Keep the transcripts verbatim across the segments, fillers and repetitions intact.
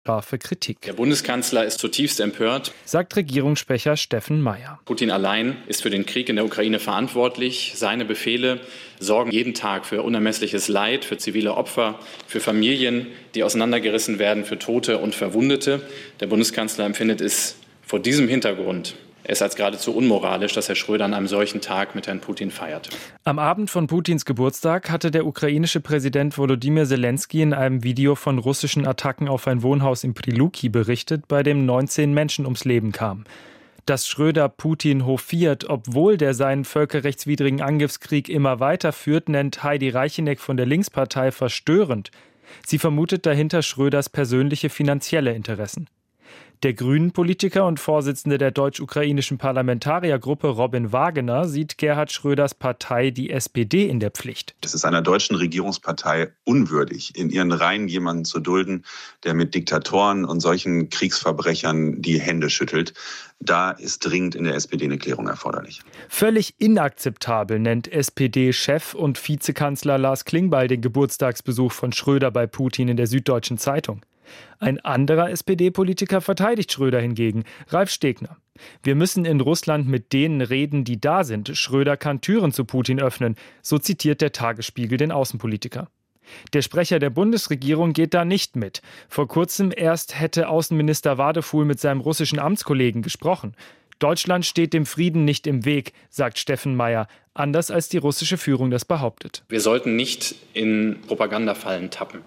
Scharfe Kritik. Der Bundeskanzler ist zutiefst empört, sagt Regierungssprecher Steffen Mayer. Putin allein ist für den Krieg in der Ukraine verantwortlich. Seine Befehle sorgen jeden Tag für unermessliches Leid, für zivile Opfer, für Familien, die auseinandergerissen werden, für Tote und Verwundete. Der Bundeskanzler empfindet es vor diesem Hintergrund es als geradezu unmoralisch, dass Herr Schröder an einem solchen Tag mit Herrn Putin feiert. Am Abend von Putins Geburtstag hatte der ukrainische Präsident Volodymyr Zelensky in einem Video von russischen Attacken auf ein Wohnhaus in Priluki berichtet, bei dem neunzehn Menschen ums Leben kamen. Dass Schröder Putin hofiert, obwohl der seinen völkerrechtswidrigen Angriffskrieg immer weiterführt, nennt Heidi Reicheneck von der Linkspartei verstörend. Sie vermutet dahinter Schröders persönliche finanzielle Interessen. Der Grünen-Politiker und Vorsitzende der deutsch-ukrainischen Parlamentariergruppe Robin Wagener sieht Gerhard Schröders Partei, die S P D, in der Pflicht. Es ist einer deutschen Regierungspartei unwürdig, in ihren Reihen jemanden zu dulden, der mit Diktatoren und solchen Kriegsverbrechern die Hände schüttelt. Da ist dringend in der S P D eine Klärung erforderlich. Völlig inakzeptabel nennt S P D-Chef und Vizekanzler Lars Klingbeil den Geburtstagsbesuch von Schröder bei Putin in der Süddeutschen Zeitung. Ein anderer S P D-Politiker verteidigt Schröder hingegen, Ralf Stegner. Wir müssen in Russland mit denen reden, die da sind. Schröder kann Türen zu Putin öffnen, so zitiert der Tagesspiegel den Außenpolitiker. Der Sprecher der Bundesregierung geht da nicht mit. Vor kurzem erst hätte Außenminister Wadefuhl mit seinem russischen Amtskollegen gesprochen. Deutschland steht dem Frieden nicht im Weg, sagt Steffen Mayer, anders als die russische Führung das behauptet. Wir sollten nicht in Propagandafallen tappen.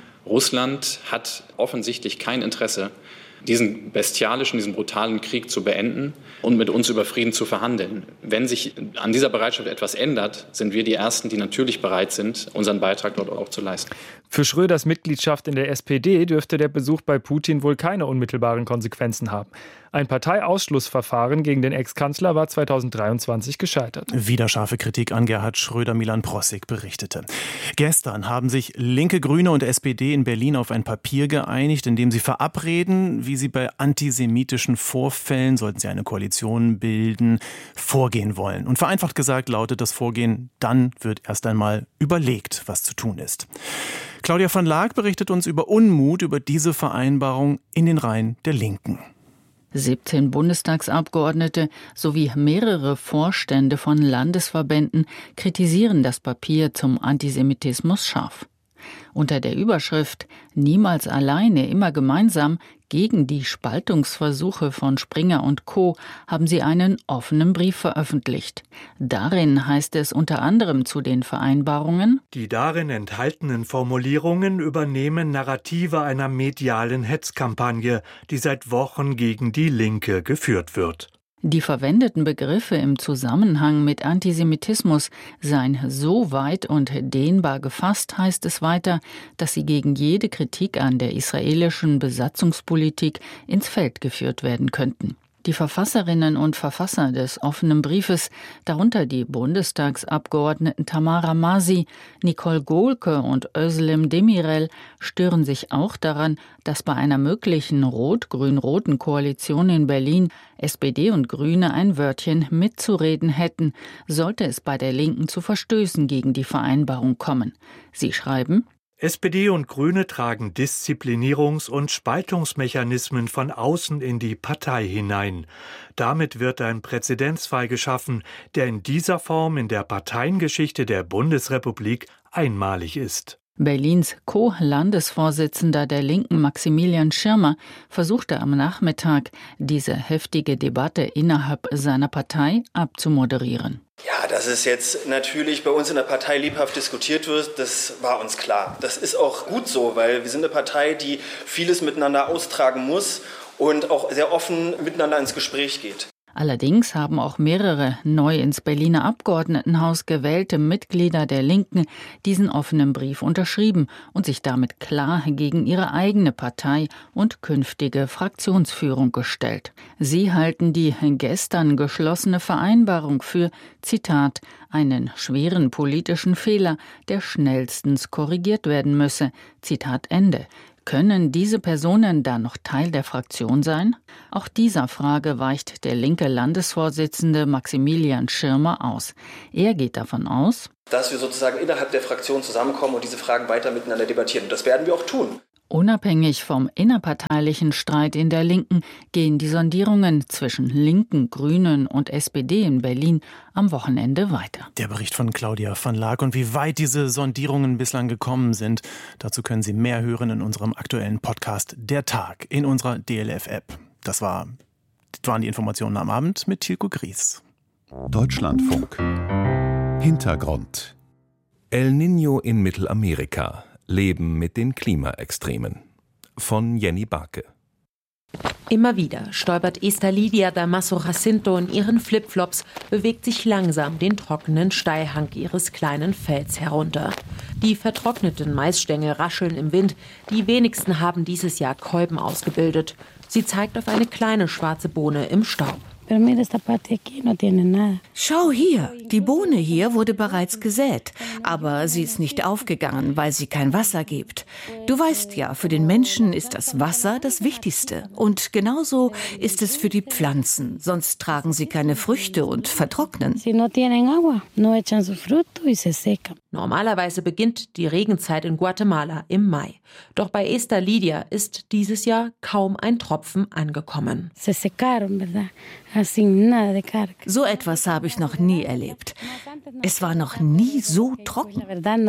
Russland hat offensichtlich kein Interesse, diesen bestialischen, diesen brutalen Krieg zu beenden und mit uns über Frieden zu verhandeln. Wenn sich an dieser Bereitschaft etwas ändert, sind wir die Ersten, die natürlich bereit sind, unseren Beitrag dort auch zu leisten. Für Schröders Mitgliedschaft in der S P D dürfte der Besuch bei Putin wohl keine unmittelbaren Konsequenzen haben. Ein Parteiausschlussverfahren gegen den Ex-Kanzler war zweitausenddreiundzwanzig gescheitert. Wieder scharfe Kritik an Gerhard Schröder, Milan Prossig berichtete. Gestern haben sich Linke, Grüne und S P D in Berlin auf ein Papier geeinigt, in dem sie verabreden, wie sie bei antisemitischen Vorfällen, sollten sie eine Koalition bilden, vorgehen wollen. Und vereinfacht gesagt lautet das Vorgehen, dann wird erst einmal überlegt, was zu tun ist. Claudia von Laak berichtet uns über Unmut über diese Vereinbarung in den Reihen der Linken. siebzehn Bundestagsabgeordnete sowie mehrere Vorstände von Landesverbänden kritisieren das Papier zum Antisemitismus scharf. Unter der Überschrift »Niemals alleine, immer gemeinsam« gegen die Spaltungsversuche von Springer und Co. haben sie einen offenen Brief veröffentlicht. Darin heißt es unter anderem zu den Vereinbarungen: Die darin enthaltenen Formulierungen übernehmen Narrative einer medialen Hetzkampagne, die seit Wochen gegen die Linke geführt wird. Die verwendeten Begriffe im Zusammenhang mit Antisemitismus seien so weit und dehnbar gefasst, heißt es weiter, dass sie gegen jede Kritik an der israelischen Besatzungspolitik ins Feld geführt werden könnten. Die Verfasserinnen und Verfasser des offenen Briefes, darunter die Bundestagsabgeordneten Tamara Masi, Nicole Gohlke und Özlem Demirel, stören sich auch daran, dass bei einer möglichen rot-grün-roten Koalition in Berlin S P D und Grüne ein Wörtchen mitzureden hätten, sollte es bei der Linken zu Verstößen gegen die Vereinbarung kommen. Sie schreiben: S P D und Grüne tragen Disziplinierungs- und Spaltungsmechanismen von außen in die Partei hinein. Damit wird ein Präzedenzfall geschaffen, der in dieser Form in der Parteiengeschichte der Bundesrepublik einmalig ist. Berlins Co-Landesvorsitzender der Linken Maximilian Schirmer versuchte am Nachmittag, diese heftige Debatte innerhalb seiner Partei abzumoderieren. Ja, dass es jetzt natürlich bei uns in der Partei lebhaft diskutiert wird, das war uns klar. Das ist auch gut so, weil wir sind eine Partei, die vieles miteinander austragen muss und auch sehr offen miteinander ins Gespräch geht. Allerdings haben auch mehrere neu ins Berliner Abgeordnetenhaus gewählte Mitglieder der Linken diesen offenen Brief unterschrieben und sich damit klar gegen ihre eigene Partei und künftige Fraktionsführung gestellt. Sie halten die gestern geschlossene Vereinbarung für, Zitat, einen schweren politischen Fehler, der schnellstens korrigiert werden müsse. Zitat Ende. Können diese Personen da noch Teil der Fraktion sein? Auch dieser Frage weicht der linke Landesvorsitzende Maximilian Schirmer aus. Er geht davon aus, dass wir sozusagen innerhalb der Fraktion zusammenkommen und diese Fragen weiter miteinander debattieren. Und das werden wir auch tun. Unabhängig vom innerparteilichen Streit in der Linken gehen die Sondierungen zwischen Linken, Grünen und S P D in Berlin am Wochenende weiter. Der Bericht von Claudia van Laak und wie weit diese Sondierungen bislang gekommen sind, dazu können Sie mehr hören in unserem aktuellen Podcast Der Tag in unserer D L F-App. Das war, das waren die Informationen am Abend mit Tilko Gries. Deutschlandfunk. Hintergrund. El Niño in Mittelamerika. Leben mit den Klimaextremen. Von Jenny Barke. Immer wieder stolpert Esther Lidia Damaso Jacinto in ihren Flipflops, bewegt sich langsam den trockenen Steilhang ihres kleinen Felds herunter. Die vertrockneten Maisstängel rascheln im Wind, die wenigsten haben dieses Jahr Kolben ausgebildet. Sie zeigt auf eine kleine schwarze Bohne im Staub. Schau hier, die Bohne hier wurde bereits gesät, aber sie ist nicht aufgegangen, weil sie kein Wasser gibt. Du weißt ja, für den Menschen ist das Wasser das Wichtigste. Und genauso ist es für die Pflanzen, sonst tragen sie keine Früchte und vertrocknen. Normalerweise beginnt die Regenzeit in Guatemala im Mai. Doch bei Esther Lidia ist dieses Jahr kaum ein Tropfen angekommen. So etwas habe ich noch nie erlebt. Es war noch nie so trocken.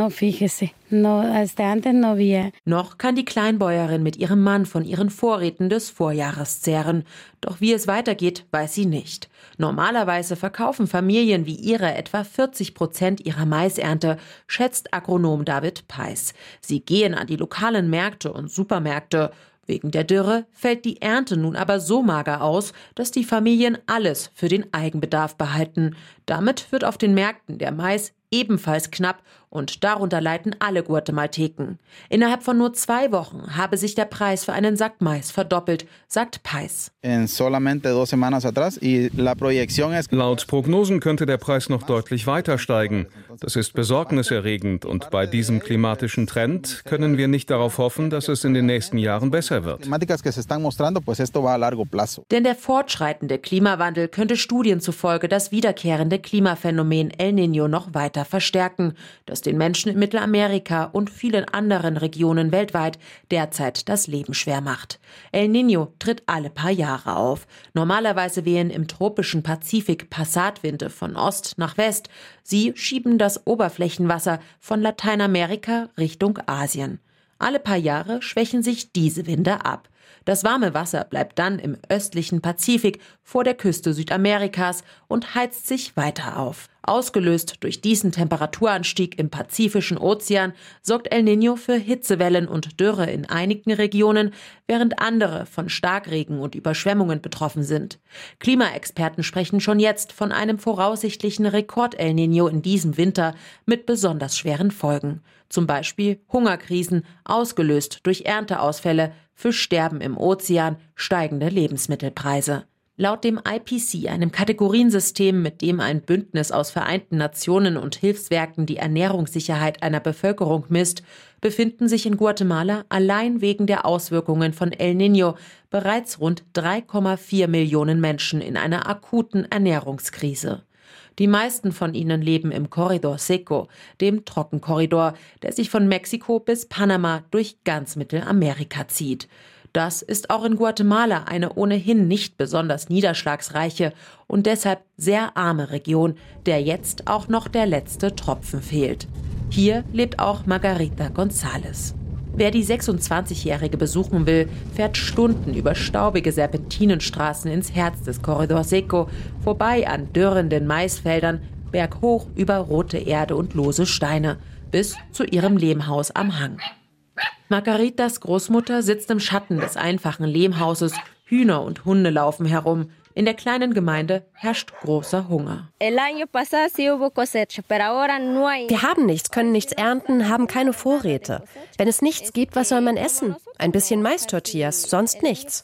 Noch kann die Kleinbäuerin mit ihrem Mann von ihren Vorräten des Vorjahres zehren. Doch wie es weitergeht, weiß sie nicht. Normalerweise verkaufen Familien wie ihre etwa vierzig Prozent ihrer Maisernte, schätzt Agronom David Peiß. Sie gehen an die lokalen Märkte und Supermärkte. Wegen der Dürre fällt die Ernte nun aber so mager aus, dass die Familien alles für den Eigenbedarf behalten. Damit wird auf den Märkten der Mais ebenfalls knapp und darunter leiden alle Guatemalteken. Innerhalb von nur zwei Wochen habe sich der Preis für einen Sack Mais verdoppelt, sagt Peiß. Laut Prognosen könnte der Preis noch deutlich weiter steigen. Das ist besorgniserregend und bei diesem klimatischen Trend können wir nicht darauf hoffen, dass es in den nächsten Jahren besser wird. Denn der fortschreitende Klimawandel könnte Studien zufolge das wiederkehrende Klimaphänomen El Niño noch weiter verstärken, das den Menschen in Mittelamerika und vielen anderen Regionen weltweit derzeit das Leben schwer macht. El Niño tritt alle paar Jahre auf. Normalerweise wehen im tropischen Pazifik Passatwinde von Ost nach West. Sie schieben das Oberflächenwasser von Lateinamerika Richtung Asien. Alle paar Jahre schwächen sich diese Winde ab. Das warme Wasser bleibt dann im östlichen Pazifik vor der Küste Südamerikas und heizt sich weiter auf. Ausgelöst durch diesen Temperaturanstieg im Pazifischen Ozean sorgt El Niño für Hitzewellen und Dürre in einigen Regionen, während andere von Starkregen und Überschwemmungen betroffen sind. Klimaexperten sprechen schon jetzt von einem voraussichtlichen Rekord-El Niño in diesem Winter mit besonders schweren Folgen. Zum Beispiel Hungerkrisen, ausgelöst durch Ernteausfälle, Fischsterben im Ozean, steigende Lebensmittelpreise. Laut dem I P C, einem Kategoriensystem, mit dem ein Bündnis aus Vereinten Nationen und Hilfswerken die Ernährungssicherheit einer Bevölkerung misst, befinden sich in Guatemala allein wegen der Auswirkungen von El Niño bereits rund drei Komma vier Millionen Menschen in einer akuten Ernährungskrise. Die meisten von ihnen leben im Corredor Seco, dem Trockenkorridor, der sich von Mexiko bis Panama durch ganz Mittelamerika zieht. Das ist auch in Guatemala eine ohnehin nicht besonders niederschlagsreiche und deshalb sehr arme Region, der jetzt auch noch der letzte Tropfen fehlt. Hier lebt auch Margarita González. Wer die sechsundzwanzigjährige besuchen will, fährt Stunden über staubige Serpentinenstraßen ins Herz des Corredor Seco, vorbei an dürrenden Maisfeldern, berghoch über rote Erde und lose Steine, bis zu ihrem Lehmhaus am Hang. Margaritas Großmutter sitzt im Schatten des einfachen Lehmhauses, Hühner und Hunde laufen herum. In der kleinen Gemeinde herrscht großer Hunger. Wir haben nichts, können nichts ernten, haben keine Vorräte. Wenn es nichts gibt, was soll man essen? Ein bisschen Mais-Tortillas, sonst nichts.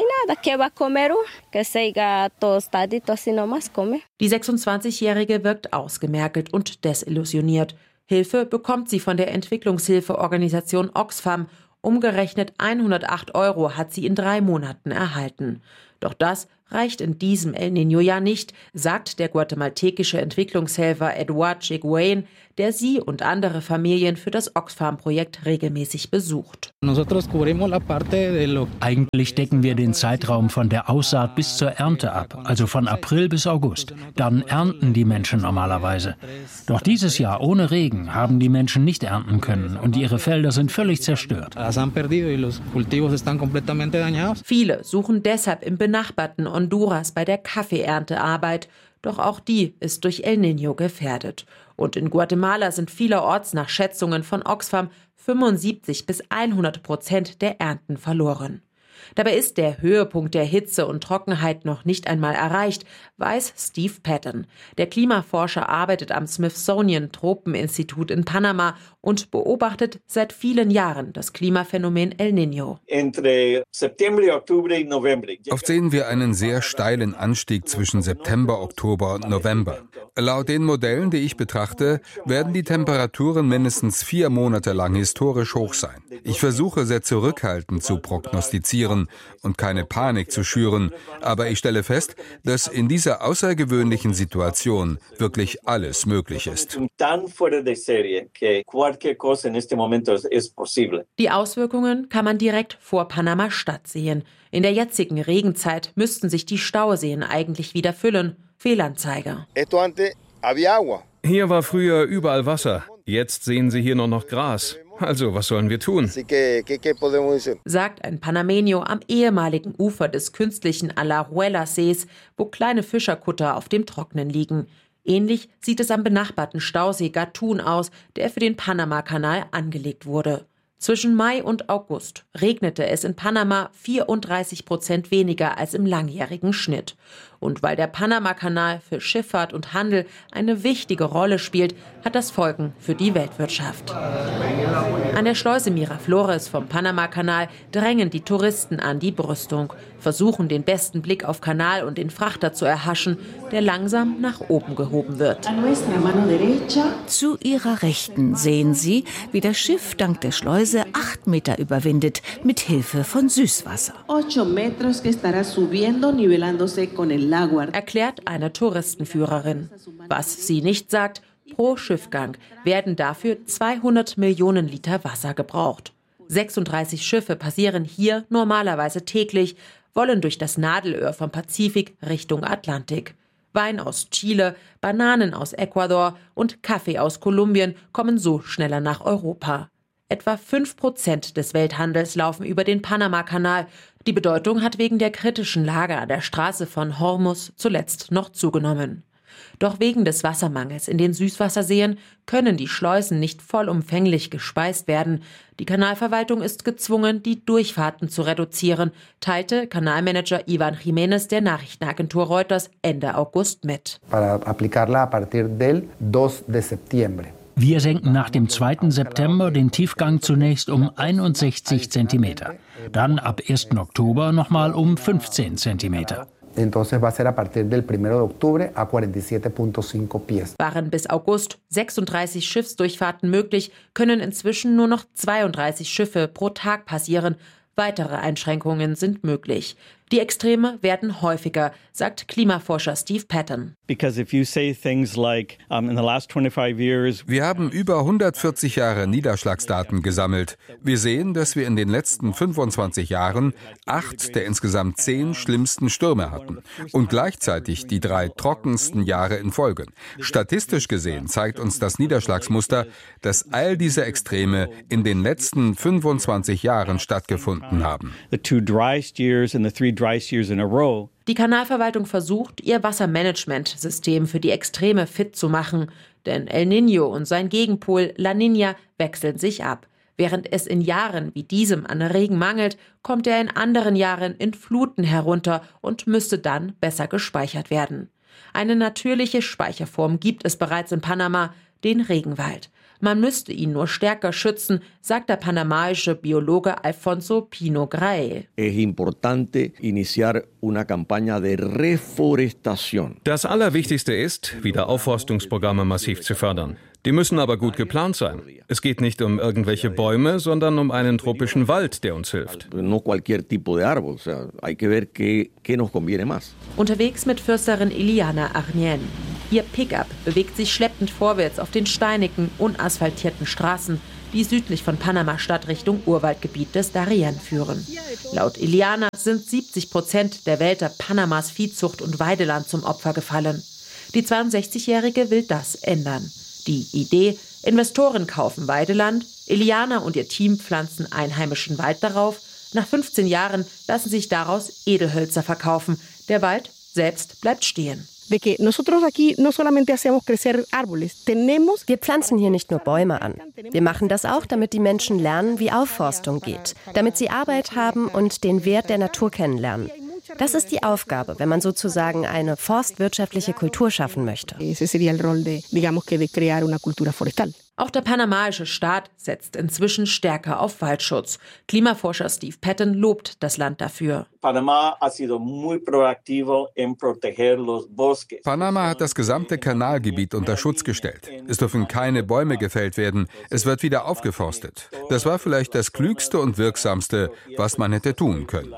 Die sechsundzwanzigjährige wirkt ausgemergelt und desillusioniert. Hilfe bekommt sie von der Entwicklungshilfeorganisation Oxfam. Umgerechnet hundertacht Euro hat sie in drei Monaten erhalten. Doch das reicht in diesem El Niño-Jahr nicht, sagt der guatemaltekische Entwicklungshelfer Eduard Chiguain, der sie und andere Familien für das Oxfam-Projekt regelmäßig besucht. Eigentlich decken wir den Zeitraum von der Aussaat bis zur Ernte ab, also von April bis August. Dann ernten die Menschen normalerweise. Doch dieses Jahr ohne Regen haben die Menschen nicht ernten können und ihre Felder sind völlig zerstört. Viele suchen deshalb im benachbarten Honduras bei der Kaffeeernte Arbeit. Doch auch die ist durch El Niño gefährdet. Und in Guatemala sind vielerorts nach Schätzungen von Oxfam fünfundsiebzig bis hundert Prozent der Ernten verloren. Dabei ist der Höhepunkt der Hitze und Trockenheit noch nicht einmal erreicht, weiß Steve Patton. Der Klimaforscher arbeitet am Smithsonian Tropeninstitut in Panama und beobachtet seit vielen Jahren das Klimaphänomen El Niño. Oft sehen wir einen sehr steilen Anstieg zwischen September, Oktober und November. Laut den Modellen, die ich betrachte, werden die Temperaturen mindestens vier Monate lang historisch hoch sein. Ich versuche sehr zurückhaltend zu prognostizieren und keine Panik zu schüren, aber ich stelle fest, dass in dieser außergewöhnlichen Situation wirklich alles möglich ist. Die Auswirkungen kann man direkt vor Panama-Stadt sehen. In der jetzigen Regenzeit müssten sich die Stauseen eigentlich wieder füllen. Fehlanzeige. Hier war früher überall Wasser. Jetzt sehen Sie hier nur noch Gras. Also, was sollen wir tun? Sagt ein Panameño am ehemaligen Ufer des künstlichen Alajuela-Sees, wo kleine Fischerkutter auf dem Trocknen liegen. Ähnlich sieht es am benachbarten Stausee Gatun aus, der für den Panama-Kanal angelegt wurde. Zwischen Mai und August regnete es in Panama vierunddreißig Prozent weniger als im langjährigen Schnitt. Und weil der Panama-Kanal für Schifffahrt und Handel eine wichtige Rolle spielt, hat das Folgen für die Weltwirtschaft. An der Schleuse Miraflores vom Panama-Kanal drängen die Touristen an die Brüstung, versuchen den besten Blick auf Kanal und den Frachter zu erhaschen, der langsam nach oben gehoben wird. Zu ihrer Rechten sehen Sie, wie das Schiff dank der Schleuse acht Meter überwindet, mit Hilfe von Süßwasser. Erklärt eine Touristenführerin. Was sie nicht sagt: Pro Schiffgang werden dafür zweihundert Millionen Liter Wasser gebraucht. sechsunddreißig Schiffe passieren hier normalerweise täglich, wollen durch das Nadelöhr vom Pazifik Richtung Atlantik. Wein aus Chile, Bananen aus Ecuador und Kaffee aus Kolumbien kommen so schneller nach Europa. Etwa fünf Prozent des Welthandels laufen über den Panama-Kanal. Die Bedeutung hat wegen der kritischen Lage an der Straße von Hormuz zuletzt noch zugenommen. Doch wegen des Wassermangels in den Süßwasserseen können die Schleusen nicht vollumfänglich gespeist werden. Die Kanalverwaltung ist gezwungen, die Durchfahrten zu reduzieren, teilte Kanalmanager Ivan Jiménez der Nachrichtenagentur Reuters Ende August mit. Wir senken nach dem zweiten September den Tiefgang zunächst um einundsechzig Zentimeter, dann ab ersten Oktober nochmal um fünfzehn Zentimeter. Waren bis August sechsunddreißig Schiffsdurchfahrten möglich, können inzwischen nur noch zweiunddreißig Schiffe pro Tag passieren. Weitere Einschränkungen sind möglich. Die Extreme werden häufiger, sagt Klimaforscher Steve Patton. Wir haben über hundertvierzig Jahre Niederschlagsdaten gesammelt. Wir sehen, dass wir in den letzten fünfundzwanzig Jahren acht der insgesamt zehn schlimmsten Stürme hatten und gleichzeitig die drei trockensten Jahre in Folge. Statistisch gesehen zeigt uns das Niederschlagsmuster, dass all diese Extreme in den letzten fünfundzwanzig Jahren stattgefunden haben. Die Kanalverwaltung versucht, ihr Wassermanagementsystem für die Extreme fit zu machen. Denn El Niño und sein Gegenpol La Niña wechseln sich ab. Während es in Jahren wie diesem an Regen mangelt, kommt er in anderen Jahren in Fluten herunter und müsste dann besser gespeichert werden. Eine natürliche Speicherform gibt es bereits in Panama, den Regenwald. Man müsste ihn nur stärker schützen, sagt der panamaische Biologe Alfonso Pino Grael. Das Allerwichtigste ist, Wiederaufforstungsprogramme massiv zu fördern. Die müssen aber gut geplant sein. Es geht nicht um irgendwelche Bäume, sondern um einen tropischen Wald, der uns hilft. Unterwegs mit Försterin Iliana Arnien. Ihr Pickup bewegt sich schleppend vorwärts auf den steinigen, unasphaltierten Straßen, die südlich von Panama-Stadt Richtung Urwaldgebiet des Darien führen. Laut Iliana sind siebzig Prozent der Wälder Panamas Viehzucht und Weideland zum Opfer gefallen. Die zweiundsechzigjährige will das ändern. Die Idee: Investoren kaufen Weideland, Iliana und ihr Team pflanzen einheimischen Wald darauf. Nach fünfzehn Jahren lassen sich daraus Edelhölzer verkaufen. Der Wald selbst bleibt stehen. Wir pflanzen hier nicht nur Bäume an. Wir machen das auch, damit die Menschen lernen, wie Aufforstung geht, damit sie Arbeit haben und den Wert der Natur kennenlernen. Das ist die Aufgabe, wenn man sozusagen eine forstwirtschaftliche Kultur schaffen möchte. Auch der panamaische Staat setzt inzwischen stärker auf Waldschutz. Klimaforscher Steve Patton lobt das Land dafür. Panama hat das gesamte Kanalgebiet unter Schutz gestellt. Es dürfen keine Bäume gefällt werden. Es wird wieder aufgeforstet. Das war vielleicht das Klügste und Wirksamste, was man hätte tun können.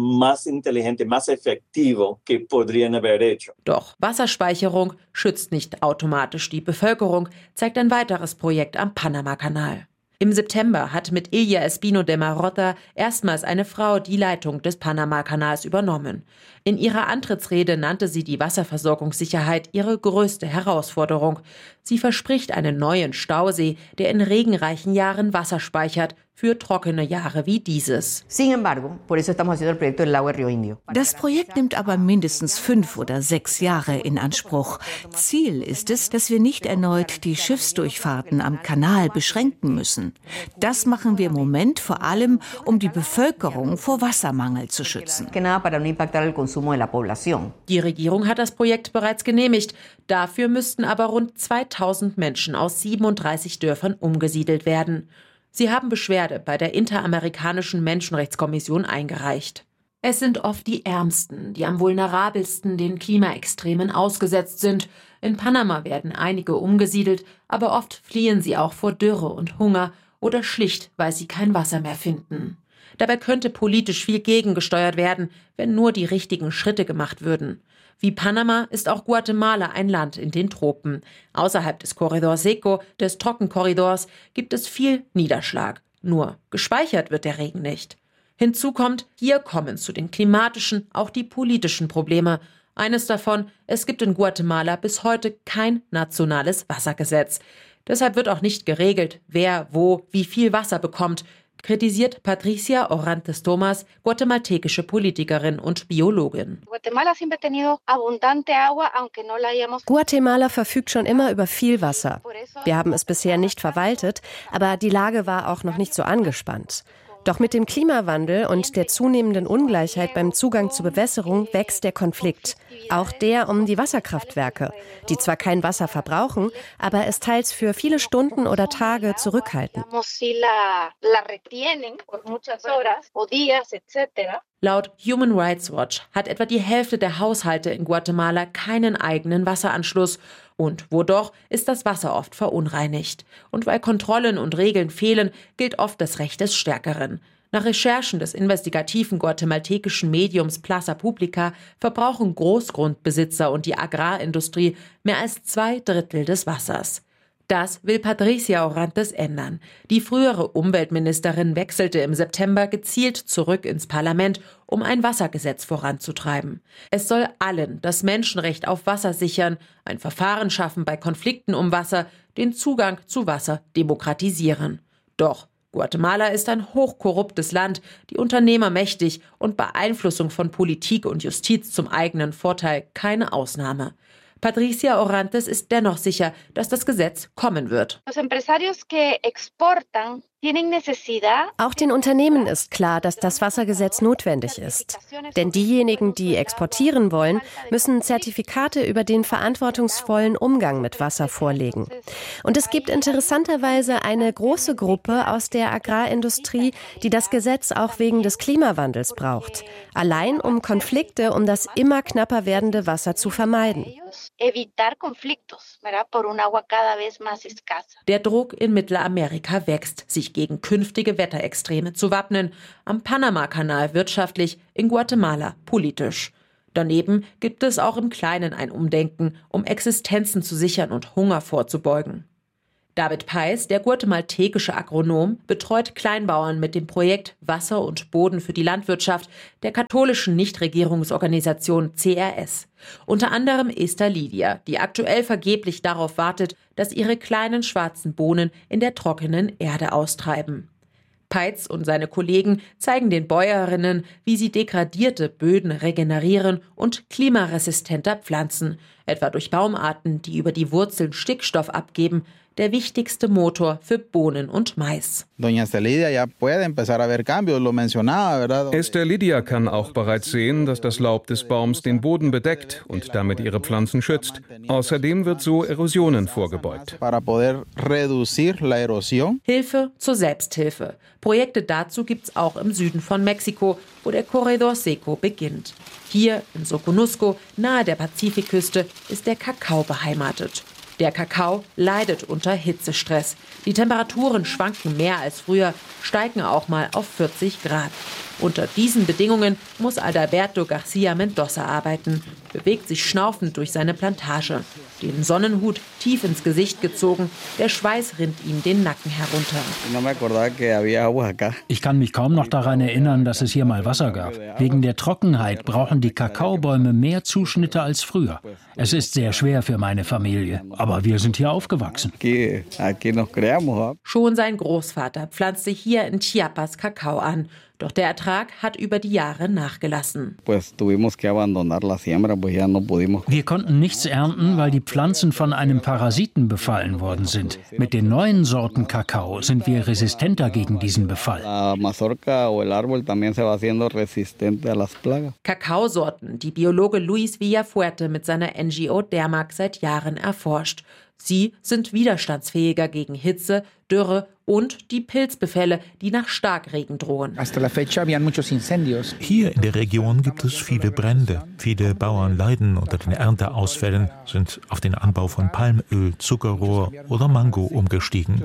Doch Wasserspeicherung schützt nicht automatisch die Bevölkerung, zeigt ein weiteres Projekt am Panama-Kanal. Im September hat mit Ilia Espino de Marotta erstmals eine Frau die Leitung des Panama-Kanals übernommen. In ihrer Antrittsrede nannte sie die Wasserversorgungssicherheit ihre größte Herausforderung. Sie verspricht einen neuen Stausee, der in regenreichen Jahren Wasser speichert, für trockene Jahre wie dieses. Das Projekt nimmt aber mindestens fünf oder sechs Jahre in Anspruch. Ziel ist es, dass wir nicht erneut die Schiffsdurchfahrten am Kanal beschränken müssen. Das machen wir im Moment vor allem, um die Bevölkerung vor Wassermangel zu schützen. Die Regierung hat das Projekt bereits genehmigt. Dafür müssten aber rund zweitausend Menschen aus siebenunddreißig Dörfern umgesiedelt werden. Sie haben Beschwerde bei der Interamerikanischen Menschenrechtskommission eingereicht. Es sind oft die Ärmsten, die am vulnerabelsten den Klimaextremen ausgesetzt sind. In Panama werden einige umgesiedelt, aber oft fliehen sie auch vor Dürre und Hunger oder schlicht, weil sie kein Wasser mehr finden. Dabei könnte politisch viel gegengesteuert werden, wenn nur die richtigen Schritte gemacht würden. Wie Panama ist auch Guatemala ein Land in den Tropen. Außerhalb des Corredor Seco, des Trockenkorridors, gibt es viel Niederschlag. Nur gespeichert wird der Regen nicht. Hinzu kommt, hier kommen zu den klimatischen auch die politischen Probleme. Eines davon: Es gibt in Guatemala bis heute kein nationales Wassergesetz. Deshalb wird auch nicht geregelt, wer wo wie viel Wasser bekommt, kritisiert Patricia Orantes Thomas, guatemaltekische Politikerin und Biologin. Guatemala verfügt schon immer über viel Wasser. Wir haben es bisher nicht verwaltet, aber die Lage war auch noch nicht so angespannt. Doch mit dem Klimawandel und der zunehmenden Ungleichheit beim Zugang zu Bewässerung wächst der Konflikt. Auch der um die Wasserkraftwerke, die zwar kein Wasser verbrauchen, aber es teils für viele Stunden oder Tage zurückhalten. Laut Human Rights Watch hat etwa die Hälfte der Haushalte in Guatemala keinen eigenen Wasseranschluss. Und wo doch, ist das Wasser oft verunreinigt. Und weil Kontrollen und Regeln fehlen, gilt oft das Recht des Stärkeren. Nach Recherchen des investigativen guatemaltekischen Mediums Plaza Publica verbrauchen Großgrundbesitzer und die Agrarindustrie mehr als zwei Drittel des Wassers. Das will Patricia Orantes ändern. Die frühere Umweltministerin wechselte im September gezielt zurück ins Parlament, um ein Wassergesetz voranzutreiben. Es soll allen das Menschenrecht auf Wasser sichern, ein Verfahren schaffen bei Konflikten um Wasser, den Zugang zu Wasser demokratisieren. Doch Guatemala ist ein hochkorruptes Land, die Unternehmer mächtig und Beeinflussung von Politik und Justiz zum eigenen Vorteil keine Ausnahme. Patricia Orantes ist dennoch sicher, dass das Gesetz kommen wird. Auch den Unternehmen ist klar, dass das Wassergesetz notwendig ist. Denn diejenigen, die exportieren wollen, müssen Zertifikate über den verantwortungsvollen Umgang mit Wasser vorlegen. Und es gibt interessanterweise eine große Gruppe aus der Agrarindustrie, die das Gesetz auch wegen des Klimawandels braucht. Allein um Konflikte um das immer knapper werdende Wasser zu vermeiden. Der Druck in Mittelamerika wächst, sich gegen künftige Wetterextreme zu wappnen. Am Panama-Kanal wirtschaftlich, in Guatemala politisch. Daneben gibt es auch im Kleinen ein Umdenken, um Existenzen zu sichern und Hunger vorzubeugen. David Peis, der guatemaltekische Agronom, betreut Kleinbauern mit dem Projekt Wasser und Boden für die Landwirtschaft der katholischen Nichtregierungsorganisation C R S. Unter anderem Esther Lidia, die aktuell vergeblich darauf wartet, dass ihre kleinen schwarzen Bohnen in der trockenen Erde austreiben. Peitz und seine Kollegen zeigen den Bäuerinnen, wie sie degradierte Böden regenerieren und klimaresistenter pflanzen, etwa durch Baumarten, die über die Wurzeln Stickstoff abgeben, der wichtigste Motor für Bohnen und Mais. Esther Lidia kann auch bereits sehen, dass das Laub des Baums den Boden bedeckt und damit ihre Pflanzen schützt. Außerdem wird so Erosionen vorgebeugt. Hilfe zur Selbsthilfe. Projekte dazu gibt's auch im Süden von Mexiko, wo der Corredor Seco beginnt. Hier in Soconusco, nahe der Pazifikküste, ist der Kakao beheimatet. Der Kakao leidet unter Hitzestress. Die Temperaturen schwanken mehr als früher, steigen auch mal auf vierzig Grad. Unter diesen Bedingungen muss Adalberto García Mendoza arbeiten, bewegt sich schnaufend durch seine Plantage. Den Sonnenhut tief ins Gesicht gezogen, der Schweiß rinnt ihm den Nacken herunter. Ich kann mich kaum noch daran erinnern, dass es hier mal Wasser gab. Wegen der Trockenheit brauchen die Kakaobäume mehr Zuschnitte als früher. Es ist sehr schwer für meine Familie, aber wir sind hier aufgewachsen. Schon sein Großvater pflanzte hier in Chiapas Kakao an. Doch der Ertrag hat über die Jahre nachgelassen. Wir konnten nichts ernten, weil die Pflanzen von einem Parasiten befallen worden sind. Mit den neuen Sorten Kakao sind wir resistenter gegen diesen Befall. Kakaosorten, die Biologe Luis Villafuerte mit seiner N G O Dermac seit Jahren erforscht. Sie sind widerstandsfähiger gegen Hitze, Dürre und die Pilzbefälle, die nach Starkregen drohen. Hier in der Region gibt es viele Brände. Viele Bauern leiden unter den Ernteausfällen, sind auf den Anbau von Palmöl, Zuckerrohr oder Mango umgestiegen.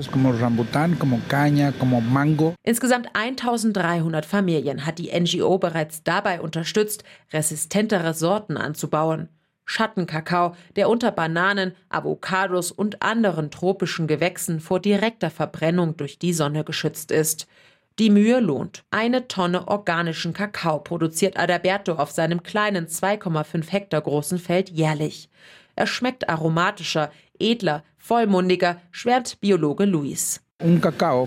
Insgesamt eintausenddreihundert Familien hat die N G O bereits dabei unterstützt, resistentere Sorten anzubauen. Schattenkakao, der unter Bananen, Avocados und anderen tropischen Gewächsen vor direkter Verbrennung durch die Sonne geschützt ist. Die Mühe lohnt. Eine Tonne organischen Kakao produziert Adalberto auf seinem kleinen zwei Komma fünf Hektar großen Feld jährlich. Er schmeckt aromatischer, edler, vollmundiger, schwärmt Biologe Luis. Ein Kakao,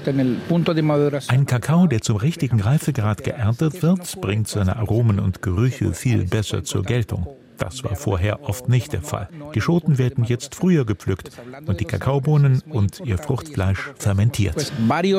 der zum richtigen Reifegrad geerntet wird, bringt seine Aromen und Gerüche viel besser zur Geltung. Das war vorher oft nicht der Fall. Die Schoten werden jetzt früher gepflückt und die Kakaobohnen und ihr Fruchtfleisch fermentiert.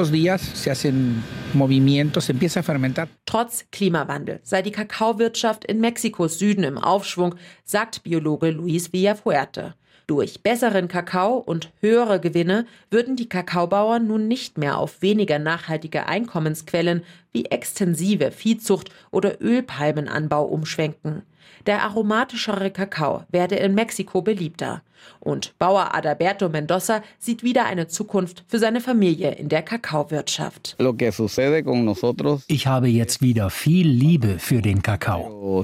Trotz Klimawandel sei die Kakaowirtschaft in Mexikos Süden im Aufschwung, sagt Biologe Luis Villafuerte. Durch besseren Kakao und höhere Gewinne würden die Kakaobauern nun nicht mehr auf weniger nachhaltige Einkommensquellen wie extensive Viehzucht oder Ölpalmenanbau umschwenken. Der aromatischere Kakao werde in Mexiko beliebter. Und Bauer Adalberto Mendoza sieht wieder eine Zukunft für seine Familie in der Kakaowirtschaft. Ich habe jetzt wieder viel Liebe für den Kakao.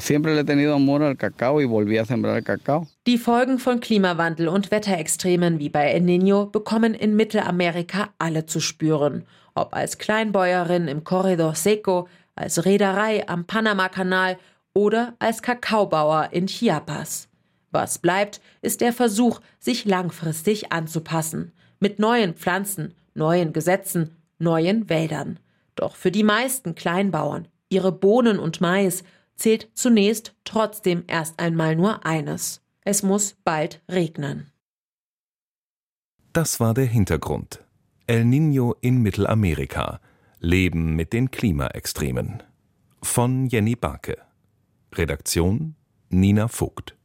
Die Folgen von Klimawandel und Wetterextremen wie bei El Niño bekommen in Mittelamerika alle zu spüren. Ob als Kleinbäuerin im Corredor Seco, als Reederei am Panama-Kanal oder als Kakaobauer in Chiapas. Was bleibt, ist der Versuch, sich langfristig anzupassen. Mit neuen Pflanzen, neuen Gesetzen, neuen Wäldern. Doch für die meisten Kleinbauern, ihre Bohnen und Mais, zählt zunächst trotzdem erst einmal nur eines. Es muss bald regnen. Das war der Hintergrund. El Niño in Mittelamerika. Leben mit den Klimaextremen. Von Jenny Barke. Redaktion Nina Vogt.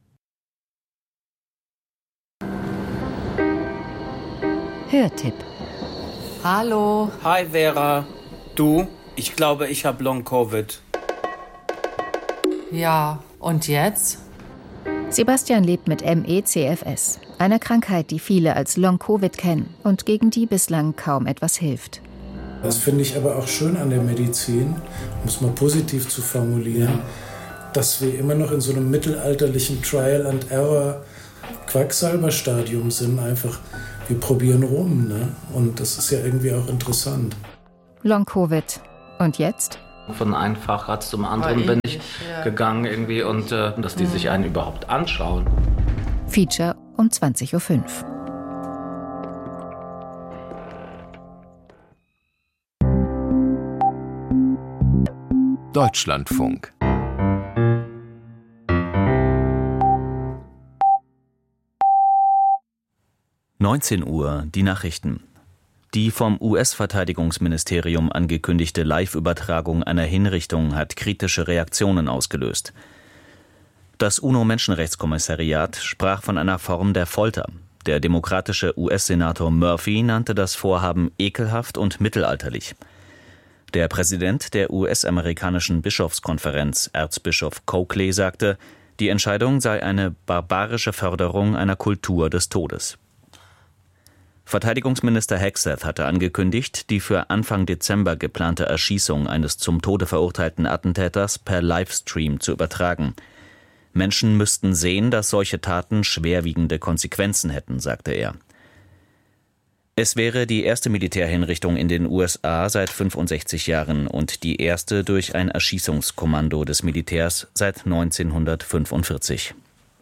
Hörtipp. Hallo. Hi Vera. Du, ich glaube, ich habe Long-Covid. Ja, und jetzt? Sebastian lebt mit M E C F S, einer Krankheit, die viele als Long-Covid kennen und gegen die bislang kaum etwas hilft. Das finde ich aber auch schön an der Medizin, um es mal positiv zu formulieren, ja. dass wir immer noch in so einem mittelalterlichen Trial-and-Error-Quacksalber-Stadium sind. Einfach, wir probieren rum, ne? Und das ist ja irgendwie auch interessant. Long-Covid. Und jetzt? Von einem Facharzt zum anderen bin ich ja. gegangen irgendwie und äh, dass die sich einen überhaupt anschauen. Feature um zwanzig Uhr fünf. Deutschlandfunk. neunzehn Uhr, die Nachrichten. Die vom U S-Verteidigungsministerium angekündigte Live-Übertragung einer Hinrichtung hat kritische Reaktionen ausgelöst. Das UNO-Menschenrechtskommissariat sprach von einer Form der Folter. Der demokratische U S-Senator Murphy nannte das Vorhaben ekelhaft und mittelalterlich. Der Präsident der U S-amerikanischen Bischofskonferenz, Erzbischof Coakley, sagte, die Entscheidung sei eine barbarische Förderung einer Kultur des Todes. Verteidigungsminister Hegseth hatte angekündigt, die für Anfang Dezember geplante Erschießung eines zum Tode verurteilten Attentäters per Livestream zu übertragen. Menschen müssten sehen, dass solche Taten schwerwiegende Konsequenzen hätten, sagte er. Es wäre die erste Militärhinrichtung in den U S A seit fünfundsechzig Jahren und die erste durch ein Erschießungskommando des Militärs seit neunzehnhundertfünfundvierzig.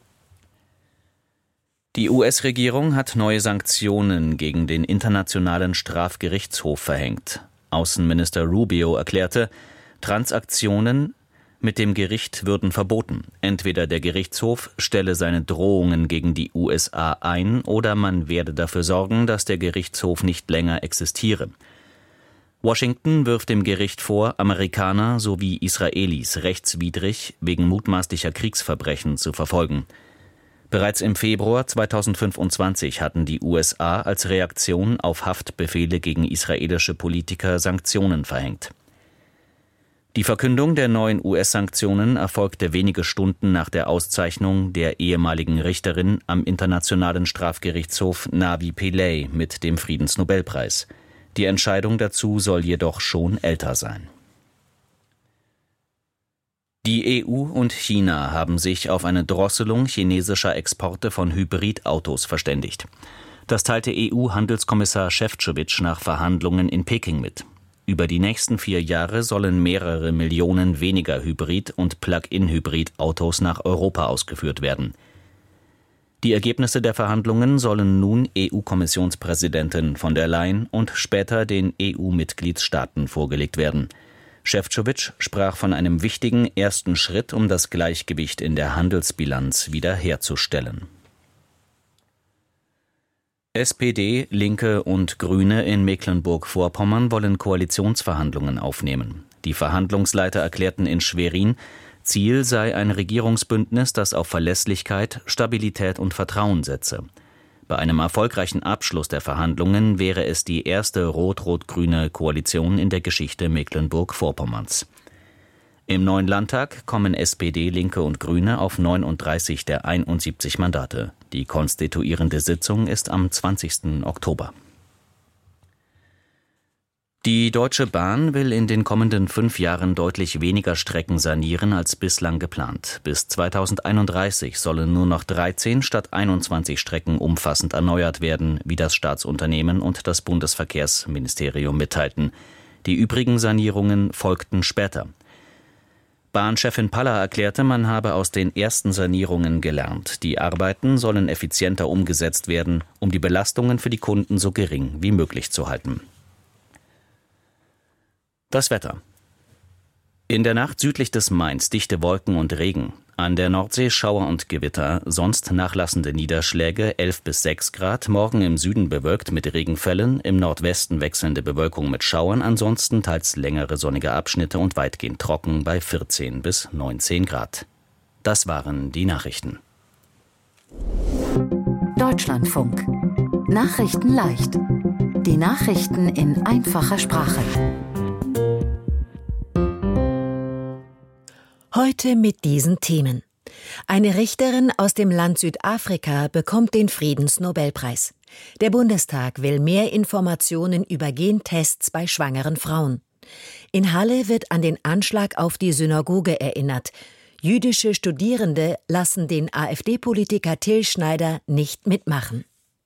Die U S-Regierung hat neue Sanktionen gegen den Internationalen Strafgerichtshof verhängt. Außenminister Rubio erklärte, Transaktionen mit dem Gericht würden verboten. Entweder der Gerichtshof stelle seine Drohungen gegen die U S A ein oder man werde dafür sorgen, dass der Gerichtshof nicht länger existiere. Washington wirft dem Gericht vor, Amerikaner sowie Israelis rechtswidrig wegen mutmaßlicher Kriegsverbrechen zu verfolgen. Bereits im Februar zweitausendfünfundzwanzig hatten die U S A als Reaktion auf Haftbefehle gegen israelische Politiker Sanktionen verhängt. Die Verkündung der neuen U S-Sanktionen erfolgte wenige Stunden nach der Auszeichnung der ehemaligen Richterin am Internationalen Strafgerichtshof Navi Pillay mit dem Friedensnobelpreis. Die Entscheidung dazu soll jedoch schon älter sein. Die E U und China haben sich auf eine Drosselung chinesischer Exporte von Hybridautos verständigt. Das teilte E U-Handelskommissar Šefčovič nach Verhandlungen in Peking mit. Über die nächsten vier Jahre sollen mehrere Millionen weniger Hybrid- und Plug-in-Hybrid-Autos nach Europa ausgeführt werden. Die Ergebnisse der Verhandlungen sollen nun E U-Kommissionspräsidentin von der Leyen und später den E U-Mitgliedstaaten vorgelegt werden. Šefčovič sprach von einem wichtigen ersten Schritt, um das Gleichgewicht in der Handelsbilanz wiederherzustellen. S P D, Linke und Grüne in Mecklenburg-Vorpommern wollen Koalitionsverhandlungen aufnehmen. Die Verhandlungsleiter erklärten in Schwerin, Ziel sei ein Regierungsbündnis, das auf Verlässlichkeit, Stabilität und Vertrauen setze. Bei einem erfolgreichen Abschluss der Verhandlungen wäre es die erste rot-rot-grüne Koalition in der Geschichte Mecklenburg-Vorpommerns. Im neuen Landtag kommen S P D, Linke und Grüne auf neununddreißig der einundsiebzig Mandate. Die konstituierende Sitzung ist am zwanzigsten Oktober. Die Deutsche Bahn will in den kommenden fünf Jahren deutlich weniger Strecken sanieren als bislang geplant. Bis zweitausendeinunddreißig sollen nur noch dreizehn statt einundzwanzig Strecken umfassend erneuert werden, wie das Staatsunternehmen und das Bundesverkehrsministerium mitteilten. Die übrigen Sanierungen folgten später. Bahnchefin Paller erklärte, man habe aus den ersten Sanierungen gelernt. Die Arbeiten sollen effizienter umgesetzt werden, um die Belastungen für die Kunden so gering wie möglich zu halten. Das Wetter. In der Nacht südlich des Mains dichte Wolken und Regen. An der Nordsee Schauer und Gewitter, sonst nachlassende Niederschläge, elf bis sechs Grad, morgen im Süden bewölkt mit Regenfällen, im Nordwesten wechselnde Bewölkung mit Schauern, ansonsten teils längere sonnige Abschnitte und weitgehend trocken bei vierzehn bis neunzehn Grad. Das waren die Nachrichten. Deutschlandfunk. Nachrichten leicht. Die Nachrichten in einfacher Sprache. Heute mit diesen Themen. Eine Richterin aus dem Land Südafrika bekommt den Friedensnobelpreis. Der Bundestag will mehr Informationen über Gentests bei schwangeren Frauen. In Halle wird an den Anschlag auf die Synagoge erinnert. Jüdische Studierende lassen den AfD-Politiker Till Schneider nicht mitmachen.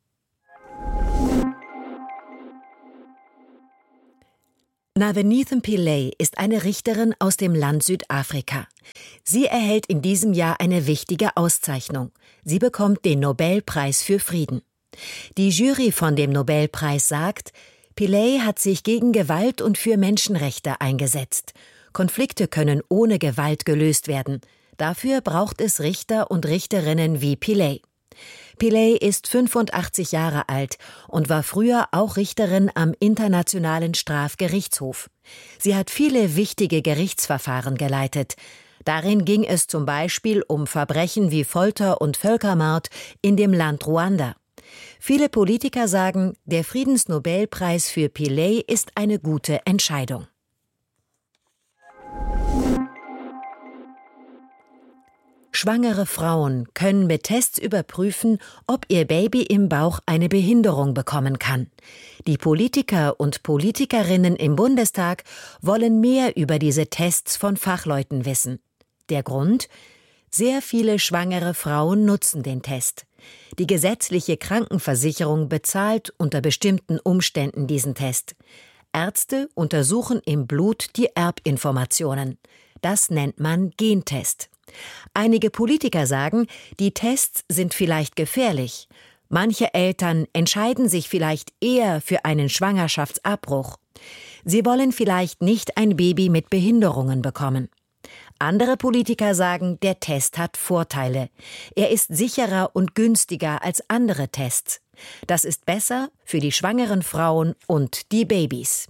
Navenithan Pillay ist eine Richterin aus dem Land Südafrika. Sie erhält in diesem Jahr eine wichtige Auszeichnung. Sie bekommt den Nobelpreis für Frieden. Die Jury von dem Nobelpreis sagt, Pillay hat sich gegen Gewalt und für Menschenrechte eingesetzt. Konflikte können ohne Gewalt gelöst werden. Dafür braucht es Richter und Richterinnen wie Pillay. Pillay ist fünfundachtzig Jahre alt und war früher auch Richterin am Internationalen Strafgerichtshof. Sie hat viele wichtige Gerichtsverfahren geleitet. Darin ging es zum Beispiel um Verbrechen wie Folter und Völkermord in dem Land Ruanda. Viele Politiker sagen, der Friedensnobelpreis für Pillay ist eine gute Entscheidung. Schwangere Frauen können mit Tests überprüfen, ob ihr Baby im Bauch eine Behinderung bekommen kann. Die Politiker und Politikerinnen im Bundestag wollen mehr über diese Tests von Fachleuten wissen. Der Grund? Sehr viele schwangere Frauen nutzen den Test. Die gesetzliche Krankenversicherung bezahlt unter bestimmten Umständen diesen Test. Ärzte untersuchen im Blut die Erbinformationen. Das nennt man Gentest. Einige Politiker sagen, die Tests sind vielleicht gefährlich. Manche Eltern entscheiden sich vielleicht eher für einen Schwangerschaftsabbruch. Sie wollen vielleicht nicht ein Baby mit Behinderungen bekommen. Andere Politiker sagen, der Test hat Vorteile. Er ist sicherer und günstiger als andere Tests. Das ist besser für die schwangeren Frauen und die Babys.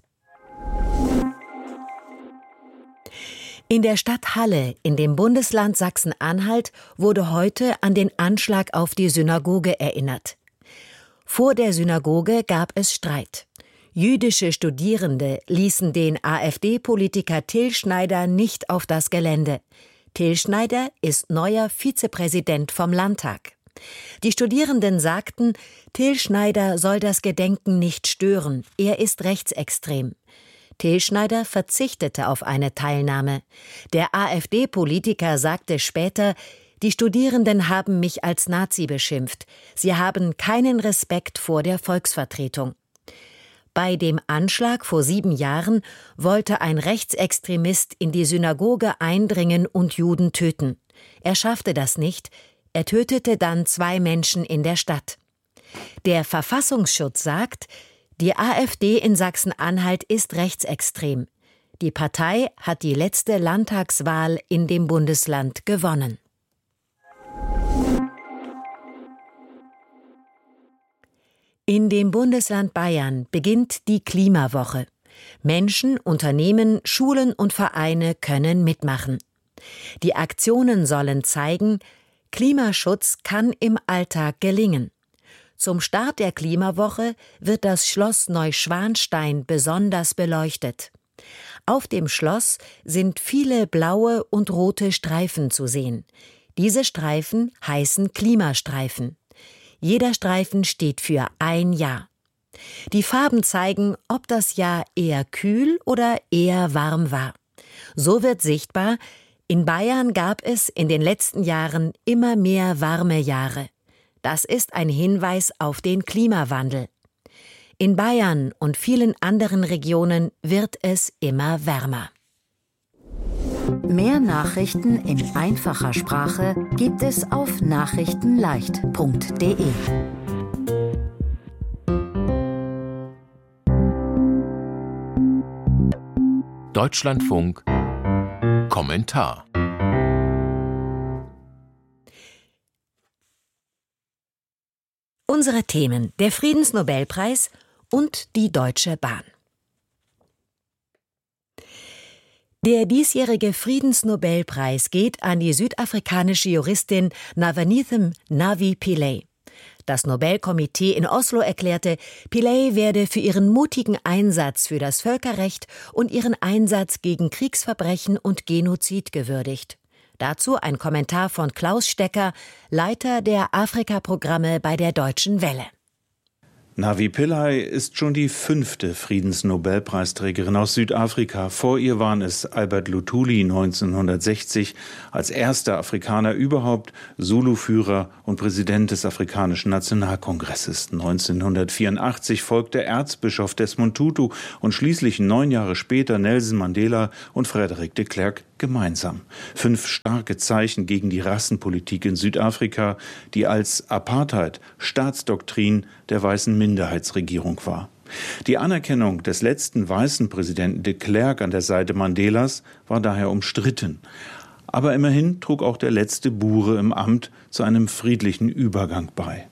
In der Stadt Halle, in dem Bundesland Sachsen-Anhalt, wurde heute an den Anschlag auf die Synagoge erinnert. Vor der Synagoge gab es Streit. Jüdische Studierende ließen den AfD-Politiker Till Schneider nicht auf das Gelände. Till Schneider ist neuer Vizepräsident vom Landtag. Die Studierenden sagten, Till Schneider soll das Gedenken nicht stören, er ist rechtsextrem. Till Schneider verzichtete auf eine Teilnahme. Der AfD-Politiker sagte später, die Studierenden haben mich als Nazi beschimpft. Sie haben keinen Respekt vor der Volksvertretung. Bei dem Anschlag vor sieben Jahren wollte ein Rechtsextremist in die Synagoge eindringen und Juden töten. Er schaffte das nicht. Er tötete dann zwei Menschen in der Stadt. Der Verfassungsschutz sagt, die AfD in Sachsen-Anhalt ist rechtsextrem. Die Partei hat die letzte Landtagswahl in dem Bundesland gewonnen. In dem Bundesland Bayern beginnt die Klimawoche. Menschen, Unternehmen, Schulen und Vereine können mitmachen. Die Aktionen sollen zeigen, Klimaschutz kann im Alltag gelingen. Zum Start der Klimawoche wird das Schloss Neuschwanstein besonders beleuchtet. Auf dem Schloss sind viele blaue und rote Streifen zu sehen. Diese Streifen heißen Klimastreifen. Jeder Streifen steht für ein Jahr. Die Farben zeigen, ob das Jahr eher kühl oder eher warm war. So wird sichtbar, in Bayern gab es in den letzten Jahren immer mehr warme Jahre. Das ist ein Hinweis auf den Klimawandel. In Bayern und vielen anderen Regionen wird es immer wärmer. Mehr Nachrichten in einfacher Sprache gibt es auf nachrichtenleicht punkt de. Deutschlandfunk Kommentar. Unsere Themen: der Friedensnobelpreis und die Deutsche Bahn. Der diesjährige Friedensnobelpreis geht an die südafrikanische Juristin Navaneetham Navi Pillay. Das Nobelkomitee in Oslo erklärte, Pillay werde für ihren mutigen Einsatz für das Völkerrecht und ihren Einsatz gegen Kriegsverbrechen und Genozid gewürdigt. Dazu ein Kommentar von Klaus Stecker, Leiter der Afrika-Programme bei der Deutschen Welle. Navi Pillay ist schon die fünfte Friedensnobelpreisträgerin aus Südafrika. Vor ihr waren es Albert Luthuli neunzehnhundertsechzig, als erster Afrikaner überhaupt, Zulu-Führer und Präsident des Afrikanischen Nationalkongresses. neunzehnhundertvierundachtzig folgte Erzbischof Desmond Tutu und schließlich neun Jahre später Nelson Mandela und Frederick de Klerk gemeinsam. Fünf starke Zeichen gegen die Rassenpolitik in Südafrika, die als Apartheid Staatsdoktrin der weißen Minderheitsregierung war. Die Anerkennung des letzten weißen Präsidenten de Klerk an der Seite Mandelas war daher umstritten. Aber immerhin trug auch der letzte Bure im Amt zu einem friedlichen Übergang bei.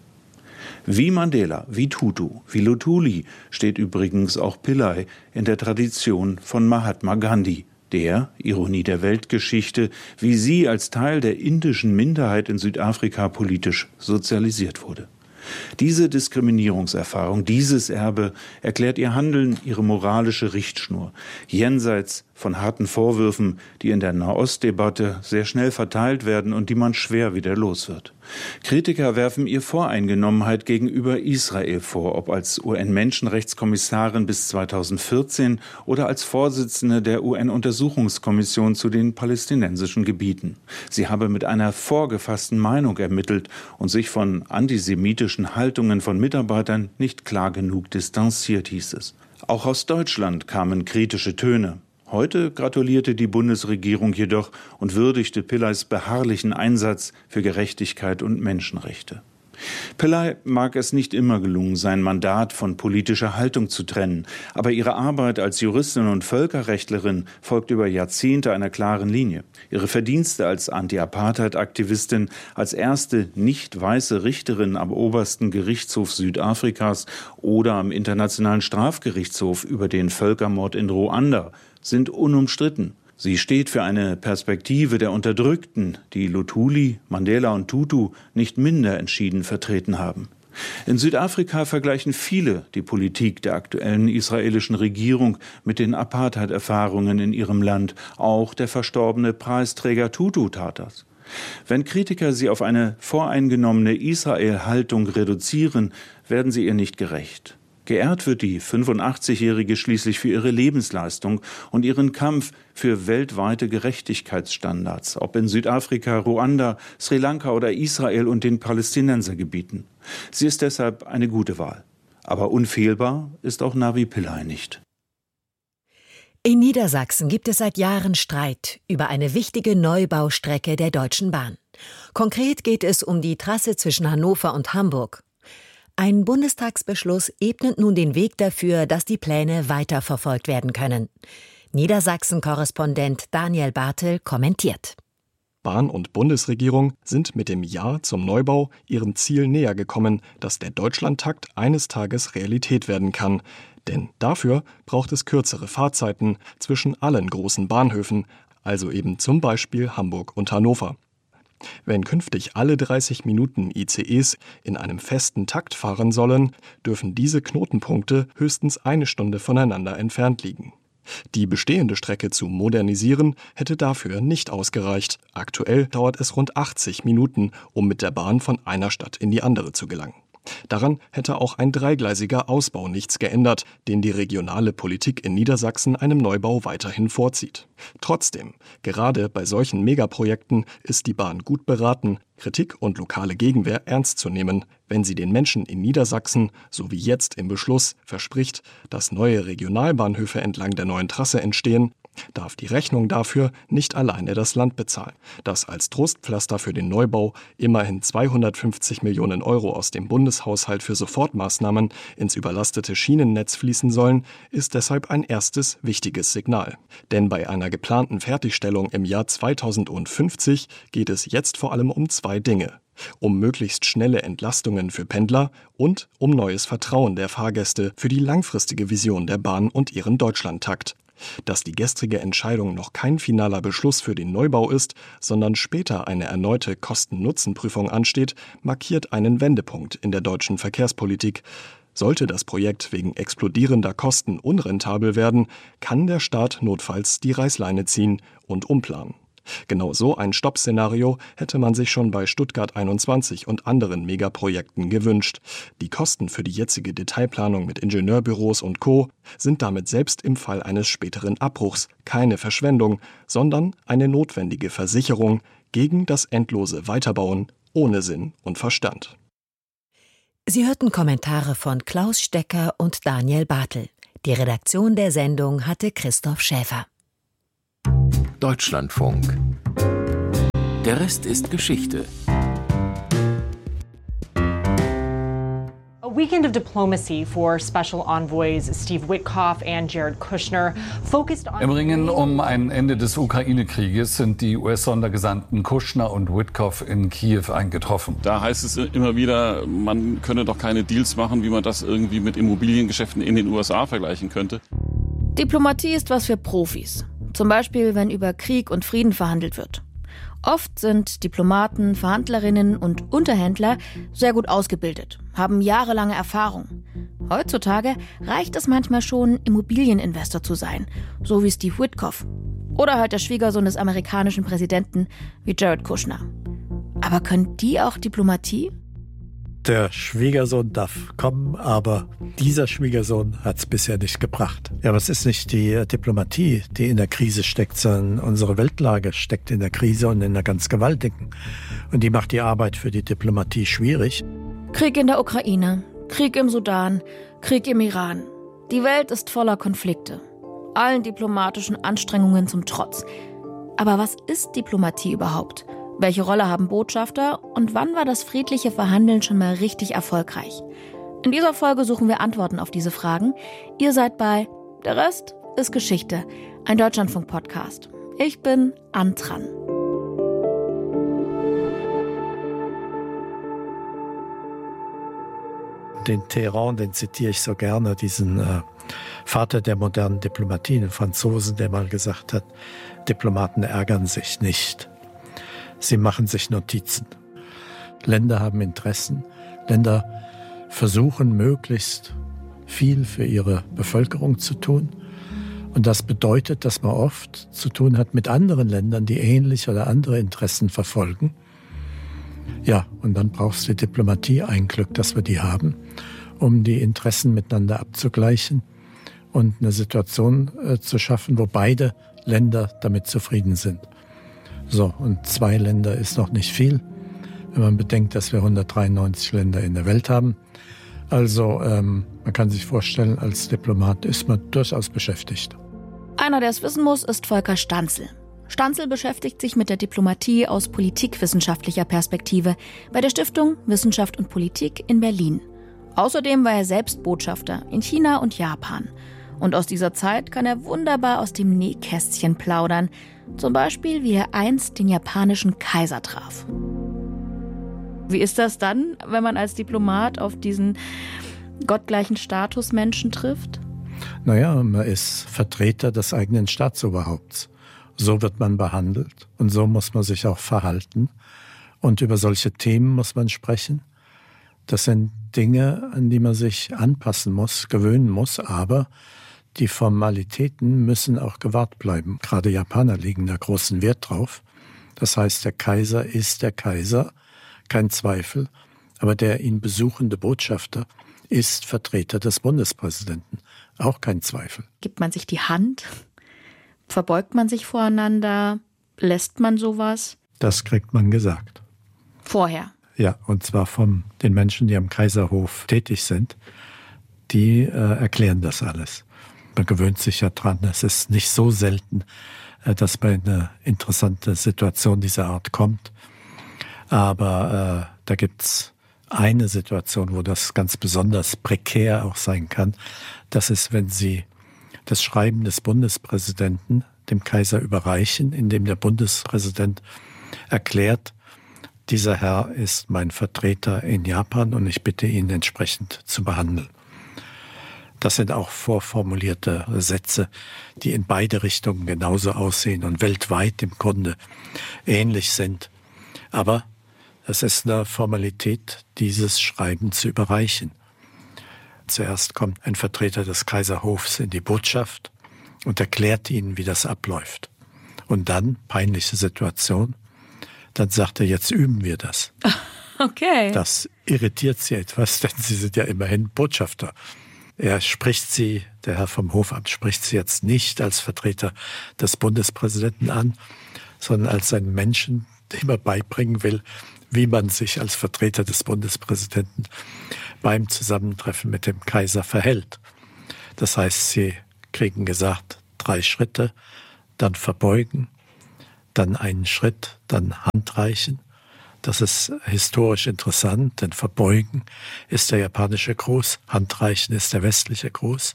Wie Mandela, wie Tutu, wie Luthuli steht übrigens auch Pillay in der Tradition von Mahatma Gandhi, der, Ironie der Weltgeschichte, wie sie als Teil der indischen Minderheit in Südafrika politisch sozialisiert wurde. Diese Diskriminierungserfahrung, dieses Erbe erklärt ihr Handeln, ihre moralische Richtschnur, jenseits von harten Vorwürfen, die in der Nahostdebatte sehr schnell verteilt werden und die man schwer wieder los wird. Kritiker werfen ihr Voreingenommenheit gegenüber Israel vor, ob als U N-Menschenrechtskommissarin bis zweitausendvierzehn oder als Vorsitzende der U N-Untersuchungskommission zu den palästinensischen Gebieten. Sie habe mit einer vorgefassten Meinung ermittelt und sich von antisemitischen Haltungen von Mitarbeitern nicht klar genug distanziert, hieß es. Auch aus Deutschland kamen kritische Töne. Heute gratulierte die Bundesregierung jedoch und würdigte Pillays beharrlichen Einsatz für Gerechtigkeit und Menschenrechte. Pillay mag es nicht immer gelungen, sein Mandat von politischer Haltung zu trennen, aber ihre Arbeit als Juristin und Völkerrechtlerin folgt über Jahrzehnte einer klaren Linie. Ihre Verdienste als Anti-Apartheid-Aktivistin, als erste nicht weiße Richterin am obersten Gerichtshof Südafrikas oder am Internationalen Strafgerichtshof über den Völkermord in Ruanda sind unumstritten. Sie steht für eine Perspektive der Unterdrückten, die Luthuli, Mandela und Tutu nicht minder entschieden vertreten haben. In Südafrika vergleichen viele die Politik der aktuellen israelischen Regierung mit den Apartheid-Erfahrungen in ihrem Land. Auch der verstorbene Preisträger Tutu tat das. Wenn Kritiker sie auf eine voreingenommene Israel-Haltung reduzieren, werden sie ihr nicht gerecht. Geehrt wird die fünfundachtzigjährige schließlich für ihre Lebensleistung und ihren Kampf für weltweite Gerechtigkeitsstandards, ob in Südafrika, Ruanda, Sri Lanka oder Israel und den Palästinensergebieten. Sie ist deshalb eine gute Wahl. Aber unfehlbar ist auch Navi Pillay nicht. In Niedersachsen gibt es seit Jahren Streit über eine wichtige Neubaustrecke der Deutschen Bahn. Konkret geht es um die Trasse zwischen Hannover und Hamburg. Ein Bundestagsbeschluss ebnet nun den Weg dafür, dass die Pläne weiterverfolgt werden können. Niedersachsen-Korrespondent Daniel Bartel kommentiert. Bahn und Bundesregierung sind mit dem Ja zum Neubau ihrem Ziel näher gekommen, dass der Deutschlandtakt eines Tages Realität werden kann. Denn dafür braucht es kürzere Fahrzeiten zwischen allen großen Bahnhöfen, also eben zum Beispiel Hamburg und Hannover. Wenn künftig alle dreißig Minuten I C Es in einem festen Takt fahren sollen, dürfen diese Knotenpunkte höchstens eine Stunde voneinander entfernt liegen. Die bestehende Strecke zu modernisieren hätte dafür nicht ausgereicht. Aktuell dauert es rund achtzig Minuten, um mit der Bahn von einer Stadt in die andere zu gelangen. Daran hätte auch ein dreigleisiger Ausbau nichts geändert, den die regionale Politik in Niedersachsen einem Neubau weiterhin vorzieht. Trotzdem, gerade bei solchen Megaprojekten ist die Bahn gut beraten, Kritik und lokale Gegenwehr ernst zu nehmen, wenn sie den Menschen in Niedersachsen, so wie jetzt im Beschluss, verspricht, dass neue Regionalbahnhöfe entlang der neuen Trasse entstehen, darf die Rechnung dafür nicht alleine das Land bezahlen. Das als Trostpflaster für den Neubau immerhin zweihundertfünfzig Millionen Euro aus dem Bundeshaushalt für Sofortmaßnahmen ins überlastete Schienennetz fließen sollen, ist deshalb ein erstes wichtiges Signal. Denn bei einer geplanten Fertigstellung im Jahr zweitausendfünfzig geht es jetzt vor allem um zwei Dinge. Um möglichst schnelle Entlastungen für Pendler und um neues Vertrauen der Fahrgäste für die langfristige Vision der Bahn und ihren Deutschlandtakt. Dass die gestrige Entscheidung noch kein finaler Beschluss für den Neubau ist, sondern später eine erneute Kosten-Nutzen-Prüfung ansteht, markiert einen Wendepunkt in der deutschen Verkehrspolitik. Sollte das Projekt wegen explodierender Kosten unrentabel werden, kann der Staat notfalls die Reißleine ziehen und umplanen. Genau so ein Stoppszenario hätte man sich schon bei Stuttgart einundzwanzig und anderen Megaprojekten gewünscht. Die Kosten für die jetzige Detailplanung mit Ingenieurbüros und Co. sind damit selbst im Fall eines späteren Abbruchs keine Verschwendung, sondern eine notwendige Versicherung gegen das endlose Weiterbauen ohne Sinn und Verstand. Sie hörten Kommentare von Klaus Stecker und Daniel Bartel. Die Redaktion der Sendung hatte Christoph Schäfer. Deutschlandfunk. Der Rest ist Geschichte. A weekend of diplomacy for Special Envoys Steve Witkoff and Jared Kushner focused on... Im Ringen um ein Ende des Ukraine-Krieges sind die U S-Sondergesandten Kushner und Witkoff in Kiew eingetroffen. Da heißt es immer wieder, man könne doch keine Deals machen, wie man das irgendwie mit Immobiliengeschäften in den U S A vergleichen könnte. Diplomatie ist was für Profis. Zum Beispiel, wenn über Krieg und Frieden verhandelt wird. Oft sind Diplomaten, Verhandlerinnen und Unterhändler sehr gut ausgebildet, haben jahrelange Erfahrung. Heutzutage reicht es manchmal schon, Immobilieninvestor zu sein, so wie Steve Witkoff. Oder halt der Schwiegersohn des amerikanischen Präsidenten wie Jared Kushner. Aber können die auch Diplomatie? Der Schwiegersohn darf kommen, aber dieser Schwiegersohn hat es bisher nicht gebracht. Ja, aber es ist nicht die Diplomatie, die in der Krise steckt, sondern unsere Weltlage steckt in der Krise und in der ganz gewaltigen. Und die macht die Arbeit für die Diplomatie schwierig. Krieg in der Ukraine, Krieg im Sudan, Krieg im Iran. Die Welt ist voller Konflikte. Allen diplomatischen Anstrengungen zum Trotz. Aber was ist Diplomatie überhaupt? Welche Rolle haben Botschafter und wann war das friedliche Verhandeln schon mal richtig erfolgreich? In dieser Folge suchen wir Antworten auf diese Fragen. Ihr seid bei Der Rest ist Geschichte, ein Deutschlandfunk-Podcast. Ich bin Antran. Den Talleyrand, den zitiere ich so gerne, diesen äh, Vater der modernen Diplomatie, den Franzosen, der mal gesagt hat, Diplomaten ärgern sich nicht. Sie machen sich Notizen. Länder haben Interessen. Länder versuchen, möglichst viel für ihre Bevölkerung zu tun. Und das bedeutet, dass man oft zu tun hat mit anderen Ländern, die ähnliche oder andere Interessen verfolgen. Ja, und dann brauchst du die Diplomatie, ein Glück, dass wir die haben, um die Interessen miteinander abzugleichen und eine Situation äh, zu schaffen, wo beide Länder damit zufrieden sind. So, und zwei Länder ist noch nicht viel, wenn man bedenkt, dass wir hundertdreiundneunzig Länder in der Welt haben. Also ähm, man kann sich vorstellen, als Diplomat ist man durchaus beschäftigt. Einer, der es wissen muss, ist Volker Stanzel. Stanzel beschäftigt sich mit der Diplomatie aus politikwissenschaftlicher Perspektive bei der Stiftung Wissenschaft und Politik in Berlin. Außerdem war er selbst Botschafter in China und Japan. Und aus dieser Zeit kann er wunderbar aus dem Nähkästchen plaudern. Zum Beispiel, wie er einst den japanischen Kaiser traf. Wie ist das dann, wenn man als Diplomat auf diesen gottgleichen Statusmenschen trifft? Naja, man ist Vertreter des eigenen Staatsoberhaupts. So wird man behandelt und so muss man sich auch verhalten. Und über solche Themen muss man sprechen. Das sind Dinge, an die man sich anpassen muss, gewöhnen muss, aber die Formalitäten müssen auch gewahrt bleiben. Gerade Japaner legen da großen Wert drauf. Das heißt, der Kaiser ist der Kaiser, kein Zweifel. Aber der ihn besuchende Botschafter ist Vertreter des Bundespräsidenten, auch kein Zweifel. Gibt man sich die Hand? Verbeugt man sich voreinander? Lässt man sowas? Das kriegt man gesagt. Vorher? Ja, und zwar von den Menschen, die am Kaiserhof tätig sind. Die äh, erklären das alles. Man gewöhnt sich ja dran. Es ist nicht so selten, dass bei einer interessanten Situation dieser Art kommt. Aber äh, da gibt's eine Situation, wo das ganz besonders prekär auch sein kann. Das ist, wenn Sie das Schreiben des Bundespräsidenten dem Kaiser überreichen, in dem der Bundespräsident erklärt, dieser Herr ist mein Vertreter in Japan und ich bitte ihn entsprechend zu behandeln. Das sind auch vorformulierte Sätze, die in beide Richtungen genauso aussehen und weltweit im Grunde ähnlich sind. Aber es ist eine Formalität, dieses Schreiben zu überreichen. Zuerst kommt ein Vertreter des Kaiserhofs in die Botschaft und erklärt ihnen, wie das abläuft. Und dann, peinliche Situation, dann sagt er, jetzt üben wir das. Okay. Das irritiert sie etwas, denn sie sind ja immerhin Botschafter. Er spricht sie, der Herr vom Hofamt spricht sie jetzt nicht als Vertreter des Bundespräsidenten an, sondern als einen Menschen, dem er beibringen will, wie man sich als Vertreter des Bundespräsidenten beim Zusammentreffen mit dem Kaiser verhält. Das heißt, sie kriegen gesagt, drei Schritte, dann verbeugen, dann einen Schritt, dann Handreichen. Das ist historisch interessant, denn verbeugen ist der japanische Gruß, Handreichen ist der westliche Gruß.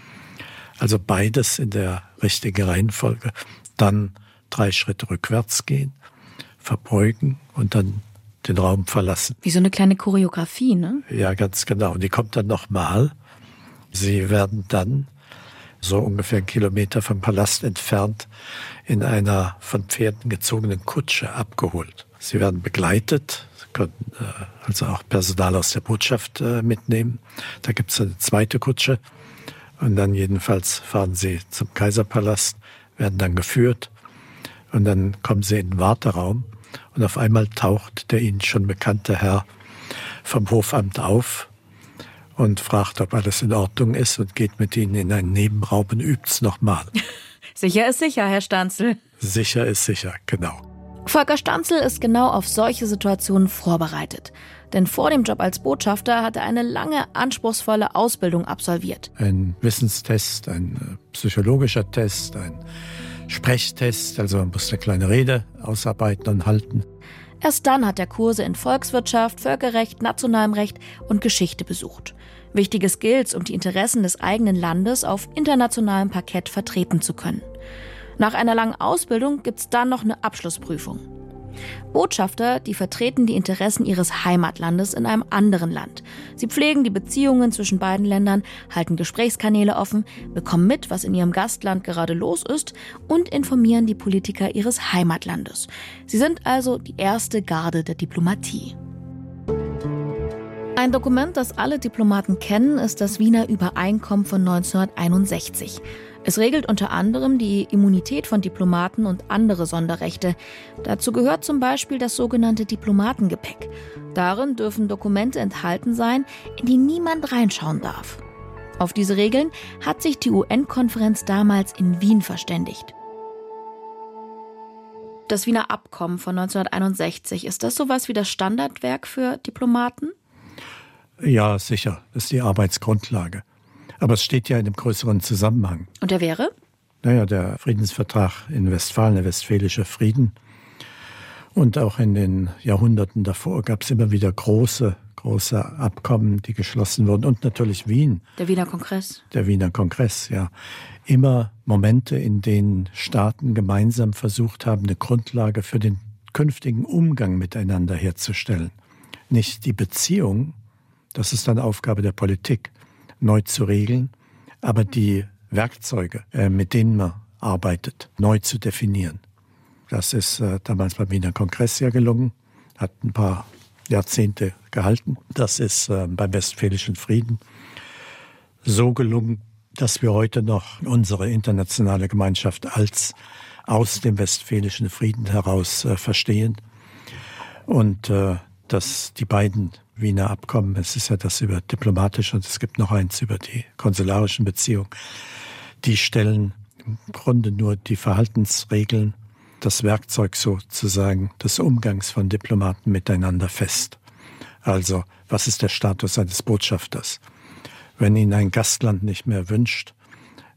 Also beides in der richtigen Reihenfolge. Dann drei Schritte rückwärts gehen, verbeugen und dann den Raum verlassen. Wie so eine kleine Choreografie, ne? Ja, ganz genau. Und die kommt dann nochmal. Sie werden dann so ungefähr einen Kilometer vom Palast entfernt in einer von Pferden gezogenen Kutsche abgeholt. Sie werden begleitet, Sie können äh, also auch Personal aus der Botschaft äh, mitnehmen. Da gibt es eine zweite Kutsche und dann jedenfalls fahren Sie zum Kaiserpalast, werden dann geführt und dann kommen Sie in den Warteraum und auf einmal taucht der Ihnen schon bekannte Herr vom Hofamt auf und fragt, ob alles in Ordnung ist und geht mit Ihnen in einen Nebenraum und übt's nochmal. Sicher ist sicher, Herr Stanzel. Sicher ist sicher, genau. Volker Stanzel ist genau auf solche Situationen vorbereitet. Denn vor dem Job als Botschafter hat er eine lange, anspruchsvolle Ausbildung absolviert. Ein Wissenstest, ein psychologischer Test, ein Sprechtest, also man muss eine kleine Rede ausarbeiten und halten. Erst dann hat er Kurse in Volkswirtschaft, Völkerrecht, nationalem Recht und Geschichte besucht. Wichtige Skills, um die Interessen des eigenen Landes auf internationalem Parkett vertreten zu können. Nach einer langen Ausbildung gibt's dann noch eine Abschlussprüfung. Botschafter, die vertreten die Interessen ihres Heimatlandes in einem anderen Land. Sie pflegen die Beziehungen zwischen beiden Ländern, halten Gesprächskanäle offen, bekommen mit, was in ihrem Gastland gerade los ist und informieren die Politiker ihres Heimatlandes. Sie sind also die erste Garde der Diplomatie. Ein Dokument, das alle Diplomaten kennen, ist das Wiener Übereinkommen von neunzehnhunderteinundsechzig. Es regelt unter anderem die Immunität von Diplomaten und andere Sonderrechte. Dazu gehört zum Beispiel das sogenannte Diplomatengepäck. Darin dürfen Dokumente enthalten sein, in die niemand reinschauen darf. Auf diese Regeln hat sich die U N-Konferenz damals in Wien verständigt. Das Wiener Abkommen von neunzehnhunderteinundsechzig, ist das sowas wie das Standardwerk für Diplomaten? Ja, sicher. Das ist die Arbeitsgrundlage. Aber es steht ja in einem größeren Zusammenhang. Und der wäre? Naja, der Friedensvertrag in Westfalen, der Westfälische Frieden. Und auch in den Jahrhunderten davor gab es immer wieder große, große Abkommen, die geschlossen wurden. Und natürlich Wien. Der Wiener Kongress. Der Wiener Kongress, ja. Immer Momente, in denen Staaten gemeinsam versucht haben, eine Grundlage für den künftigen Umgang miteinander herzustellen. Nicht die Beziehung, das ist dann Aufgabe der Politik, neu zu regeln, aber die Werkzeuge, mit denen man arbeitet, neu zu definieren. Das ist damals beim Wiener Kongress ja gelungen, hat ein paar Jahrzehnte gehalten. Das ist beim Westfälischen Frieden so gelungen, dass wir heute noch unsere internationale Gemeinschaft als aus dem Westfälischen Frieden heraus verstehen. Und dass die beiden Wiener Abkommen, es ist ja das über diplomatische und es gibt noch eins über die konsularischen Beziehungen, die stellen im Grunde nur die Verhaltensregeln, das Werkzeug sozusagen des Umgangs von Diplomaten miteinander fest. Also, was ist der Status eines Botschafters? Wenn ihn ein Gastland nicht mehr wünscht,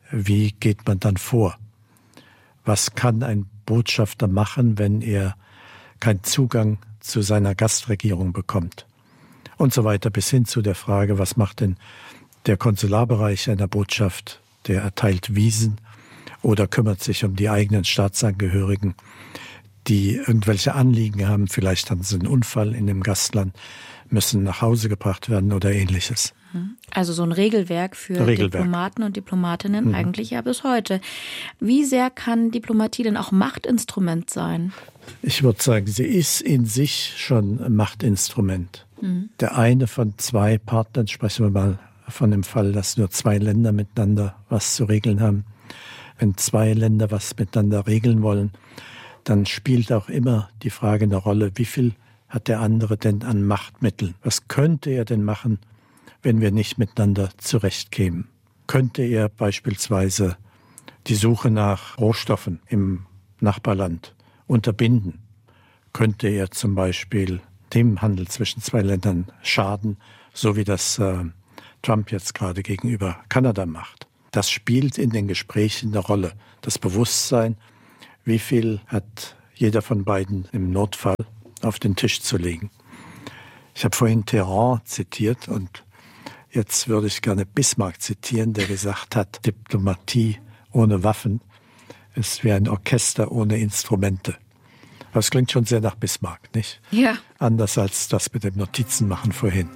wie geht man dann vor? Was kann ein Botschafter machen, wenn er keinen Zugang zu seiner Gastregierung bekommt? Und so weiter, bis hin zu der Frage, was macht denn der Konsularbereich einer Botschaft? Der erteilt Visen oder kümmert sich um die eigenen Staatsangehörigen, die irgendwelche Anliegen haben. Vielleicht haben sie einen Unfall in dem Gastland, müssen nach Hause gebracht werden oder ähnliches. Also so ein Regelwerk für Regelwerk. Diplomaten und Diplomatinnen, Mhm. eigentlich ja bis heute. Wie sehr kann Diplomatie denn auch Machtinstrument sein? Ich würde sagen, sie ist in sich schon ein Machtinstrument. Mhm. Der eine von zwei Partnern, sprechen wir mal von dem Fall, dass nur zwei Länder miteinander was zu regeln haben. Wenn zwei Länder was miteinander regeln wollen, dann spielt auch immer die Frage eine Rolle, wie viel hat der andere denn an Machtmitteln? Was könnte er denn machen, wenn wir nicht miteinander zurechtkämen? Könnte er beispielsweise die Suche nach Rohstoffen im Nachbarland unterbinden? Könnte er zum Beispiel dem Handel zwischen zwei Ländern schaden, so wie das äh, Trump jetzt gerade gegenüber Kanada macht? Das spielt in den Gesprächen eine Rolle. Das Bewusstsein, wie viel hat jeder von beiden im Notfall auf den Tisch zu legen. Ich habe vorhin Terran zitiert und jetzt würde ich gerne Bismarck zitieren, der gesagt hat, Diplomatie ohne Waffen ist wie ein Orchester ohne Instrumente. Das klingt schon sehr nach Bismarck, nicht? Ja. Anders als das mit dem Notizenmachen vorhin.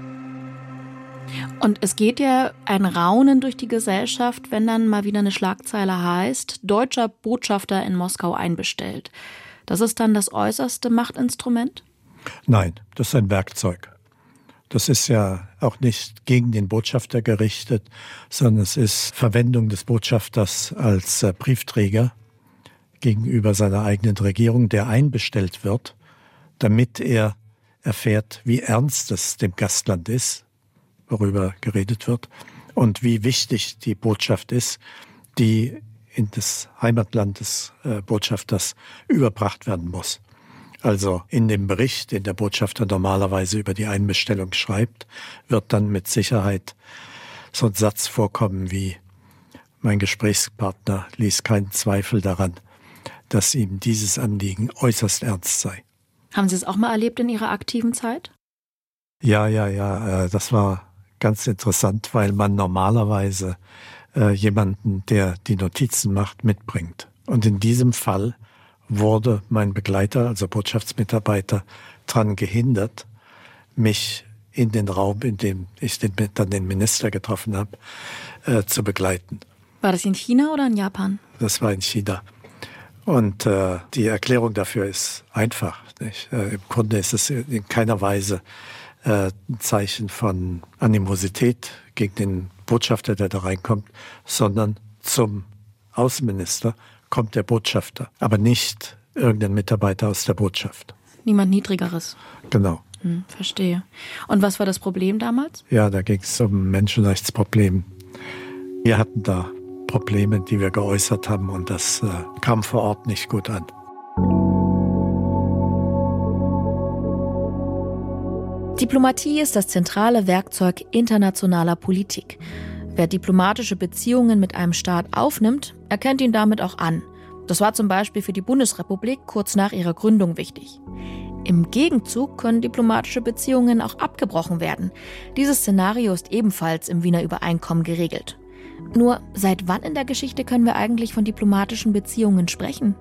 Und es geht ja ein Raunen durch die Gesellschaft, wenn dann mal wieder eine Schlagzeile heißt, deutscher Botschafter in Moskau einbestellt. Das ist dann das äußerste Machtinstrument? Nein, das ist ein Werkzeug. Das ist ja auch nicht gegen den Botschafter gerichtet, sondern es ist Verwendung des Botschafters als äh, Briefträger gegenüber seiner eigenen Regierung, der einbestellt wird, damit er erfährt, wie ernst es dem Gastland ist, worüber geredet wird, und wie wichtig die Botschaft ist, die in das Heimatland des äh, Botschafters überbracht werden muss. Also in dem Bericht, den der Botschafter normalerweise über die Einbestellung schreibt, wird dann mit Sicherheit so ein Satz vorkommen wie: Mein Gesprächspartner ließ keinen Zweifel daran, dass ihm dieses Anliegen äußerst ernst sei. Haben Sie es auch mal erlebt in Ihrer aktiven Zeit? Ja, ja, ja, äh, das war ganz interessant, weil man normalerweise äh, jemanden, der die Notizen macht, mitbringt. Und in diesem Fall wurde mein Begleiter, also Botschaftsmitarbeiter, daran gehindert, mich in den Raum, in dem ich den, dann den Minister getroffen habe, äh, zu begleiten. War das in China oder in Japan? Das war in China. Und äh, die Erklärung dafür ist einfach, nicht? Äh, im Grunde ist es in keiner Weise äh, ein Zeichen von Animosität gegen den Botschafter, der da reinkommt, sondern zum Außenminister kommt der Botschafter, aber nicht irgendein Mitarbeiter aus der Botschaft. Niemand Niedrigeres. Genau. Hm, verstehe. Und was war das Problem damals? Ja, da ging es um Menschenrechtsprobleme. Wir hatten da Probleme, die wir geäußert haben, und das äh, kam vor Ort nicht gut an. Diplomatie ist das zentrale Werkzeug internationaler Politik. Wer diplomatische Beziehungen mit einem Staat aufnimmt, erkennt ihn damit auch an. Das war zum Beispiel für die Bundesrepublik kurz nach ihrer Gründung wichtig. Im Gegenzug können diplomatische Beziehungen auch abgebrochen werden. Dieses Szenario ist ebenfalls im Wiener Übereinkommen geregelt. Nur, seit wann in der Geschichte können wir eigentlich von diplomatischen Beziehungen sprechen?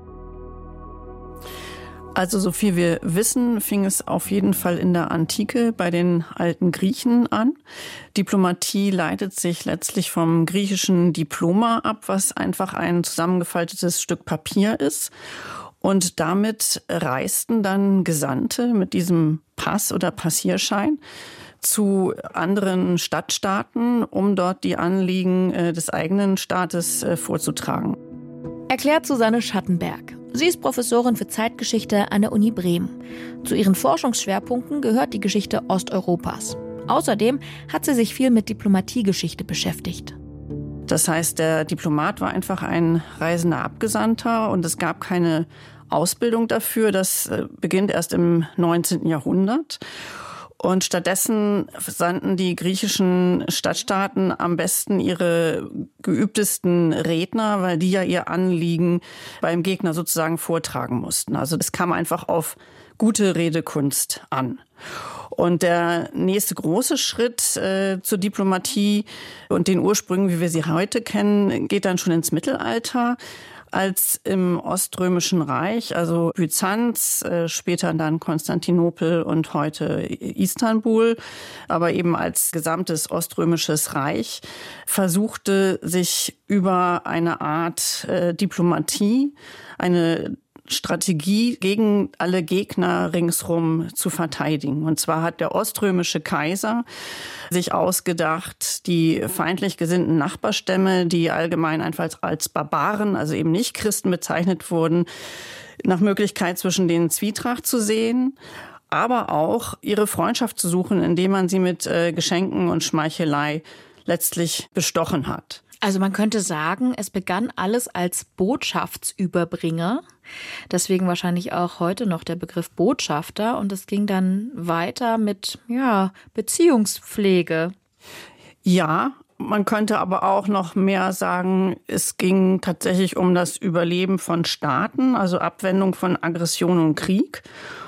Also so viel wir wissen, fing es auf jeden Fall in der Antike bei den alten Griechen an. Diplomatie leitet sich letztlich vom griechischen Diploma ab, was einfach ein zusammengefaltetes Stück Papier ist. Und damit reisten dann Gesandte mit diesem Pass oder Passierschein zu anderen Stadtstaaten, um dort die Anliegen des eigenen Staates vorzutragen. Erklärt Susanne Schattenberg. Sie ist Professorin für Zeitgeschichte an der Uni Bremen. Zu ihren Forschungsschwerpunkten gehört die Geschichte Osteuropas. Außerdem hat sie sich viel mit Diplomatiegeschichte beschäftigt. Das heißt, der Diplomat war einfach ein reisender Abgesandter und es gab keine Ausbildung dafür. Das beginnt erst im neunzehnten Jahrhundert. Und stattdessen sandten die griechischen Stadtstaaten am besten ihre geübtesten Redner, weil die ja ihr Anliegen beim Gegner sozusagen vortragen mussten. Also das kam einfach auf gute Redekunst an. Und der nächste große Schritt äh, zur Diplomatie und den Ursprüngen, wie wir sie heute kennen, geht dann schon ins Mittelalter, als im Oströmischen Reich, also Byzanz, äh, später dann Konstantinopel und heute Istanbul, aber eben als gesamtes Oströmisches Reich, versuchte sich über eine Art äh, Diplomatie, eine Strategie gegen alle Gegner ringsrum zu verteidigen. Und zwar hat der oströmische Kaiser sich ausgedacht, die feindlich gesinnten Nachbarstämme, die allgemein einfach als Barbaren, also eben nicht Christen bezeichnet wurden, nach Möglichkeit zwischen denen Zwietracht zu sehen, aber auch ihre Freundschaft zu suchen, indem man sie mit äh, Geschenken und Schmeichelei letztlich bestochen hat. Also man könnte sagen, es begann alles als Botschaftsüberbringer. Deswegen wahrscheinlich auch heute noch der Begriff Botschafter. Und es ging dann weiter mit, ja, Beziehungspflege. Ja, man könnte aber auch noch mehr sagen, es ging tatsächlich um das Überleben von Staaten, also Abwendung von Aggression und Krieg.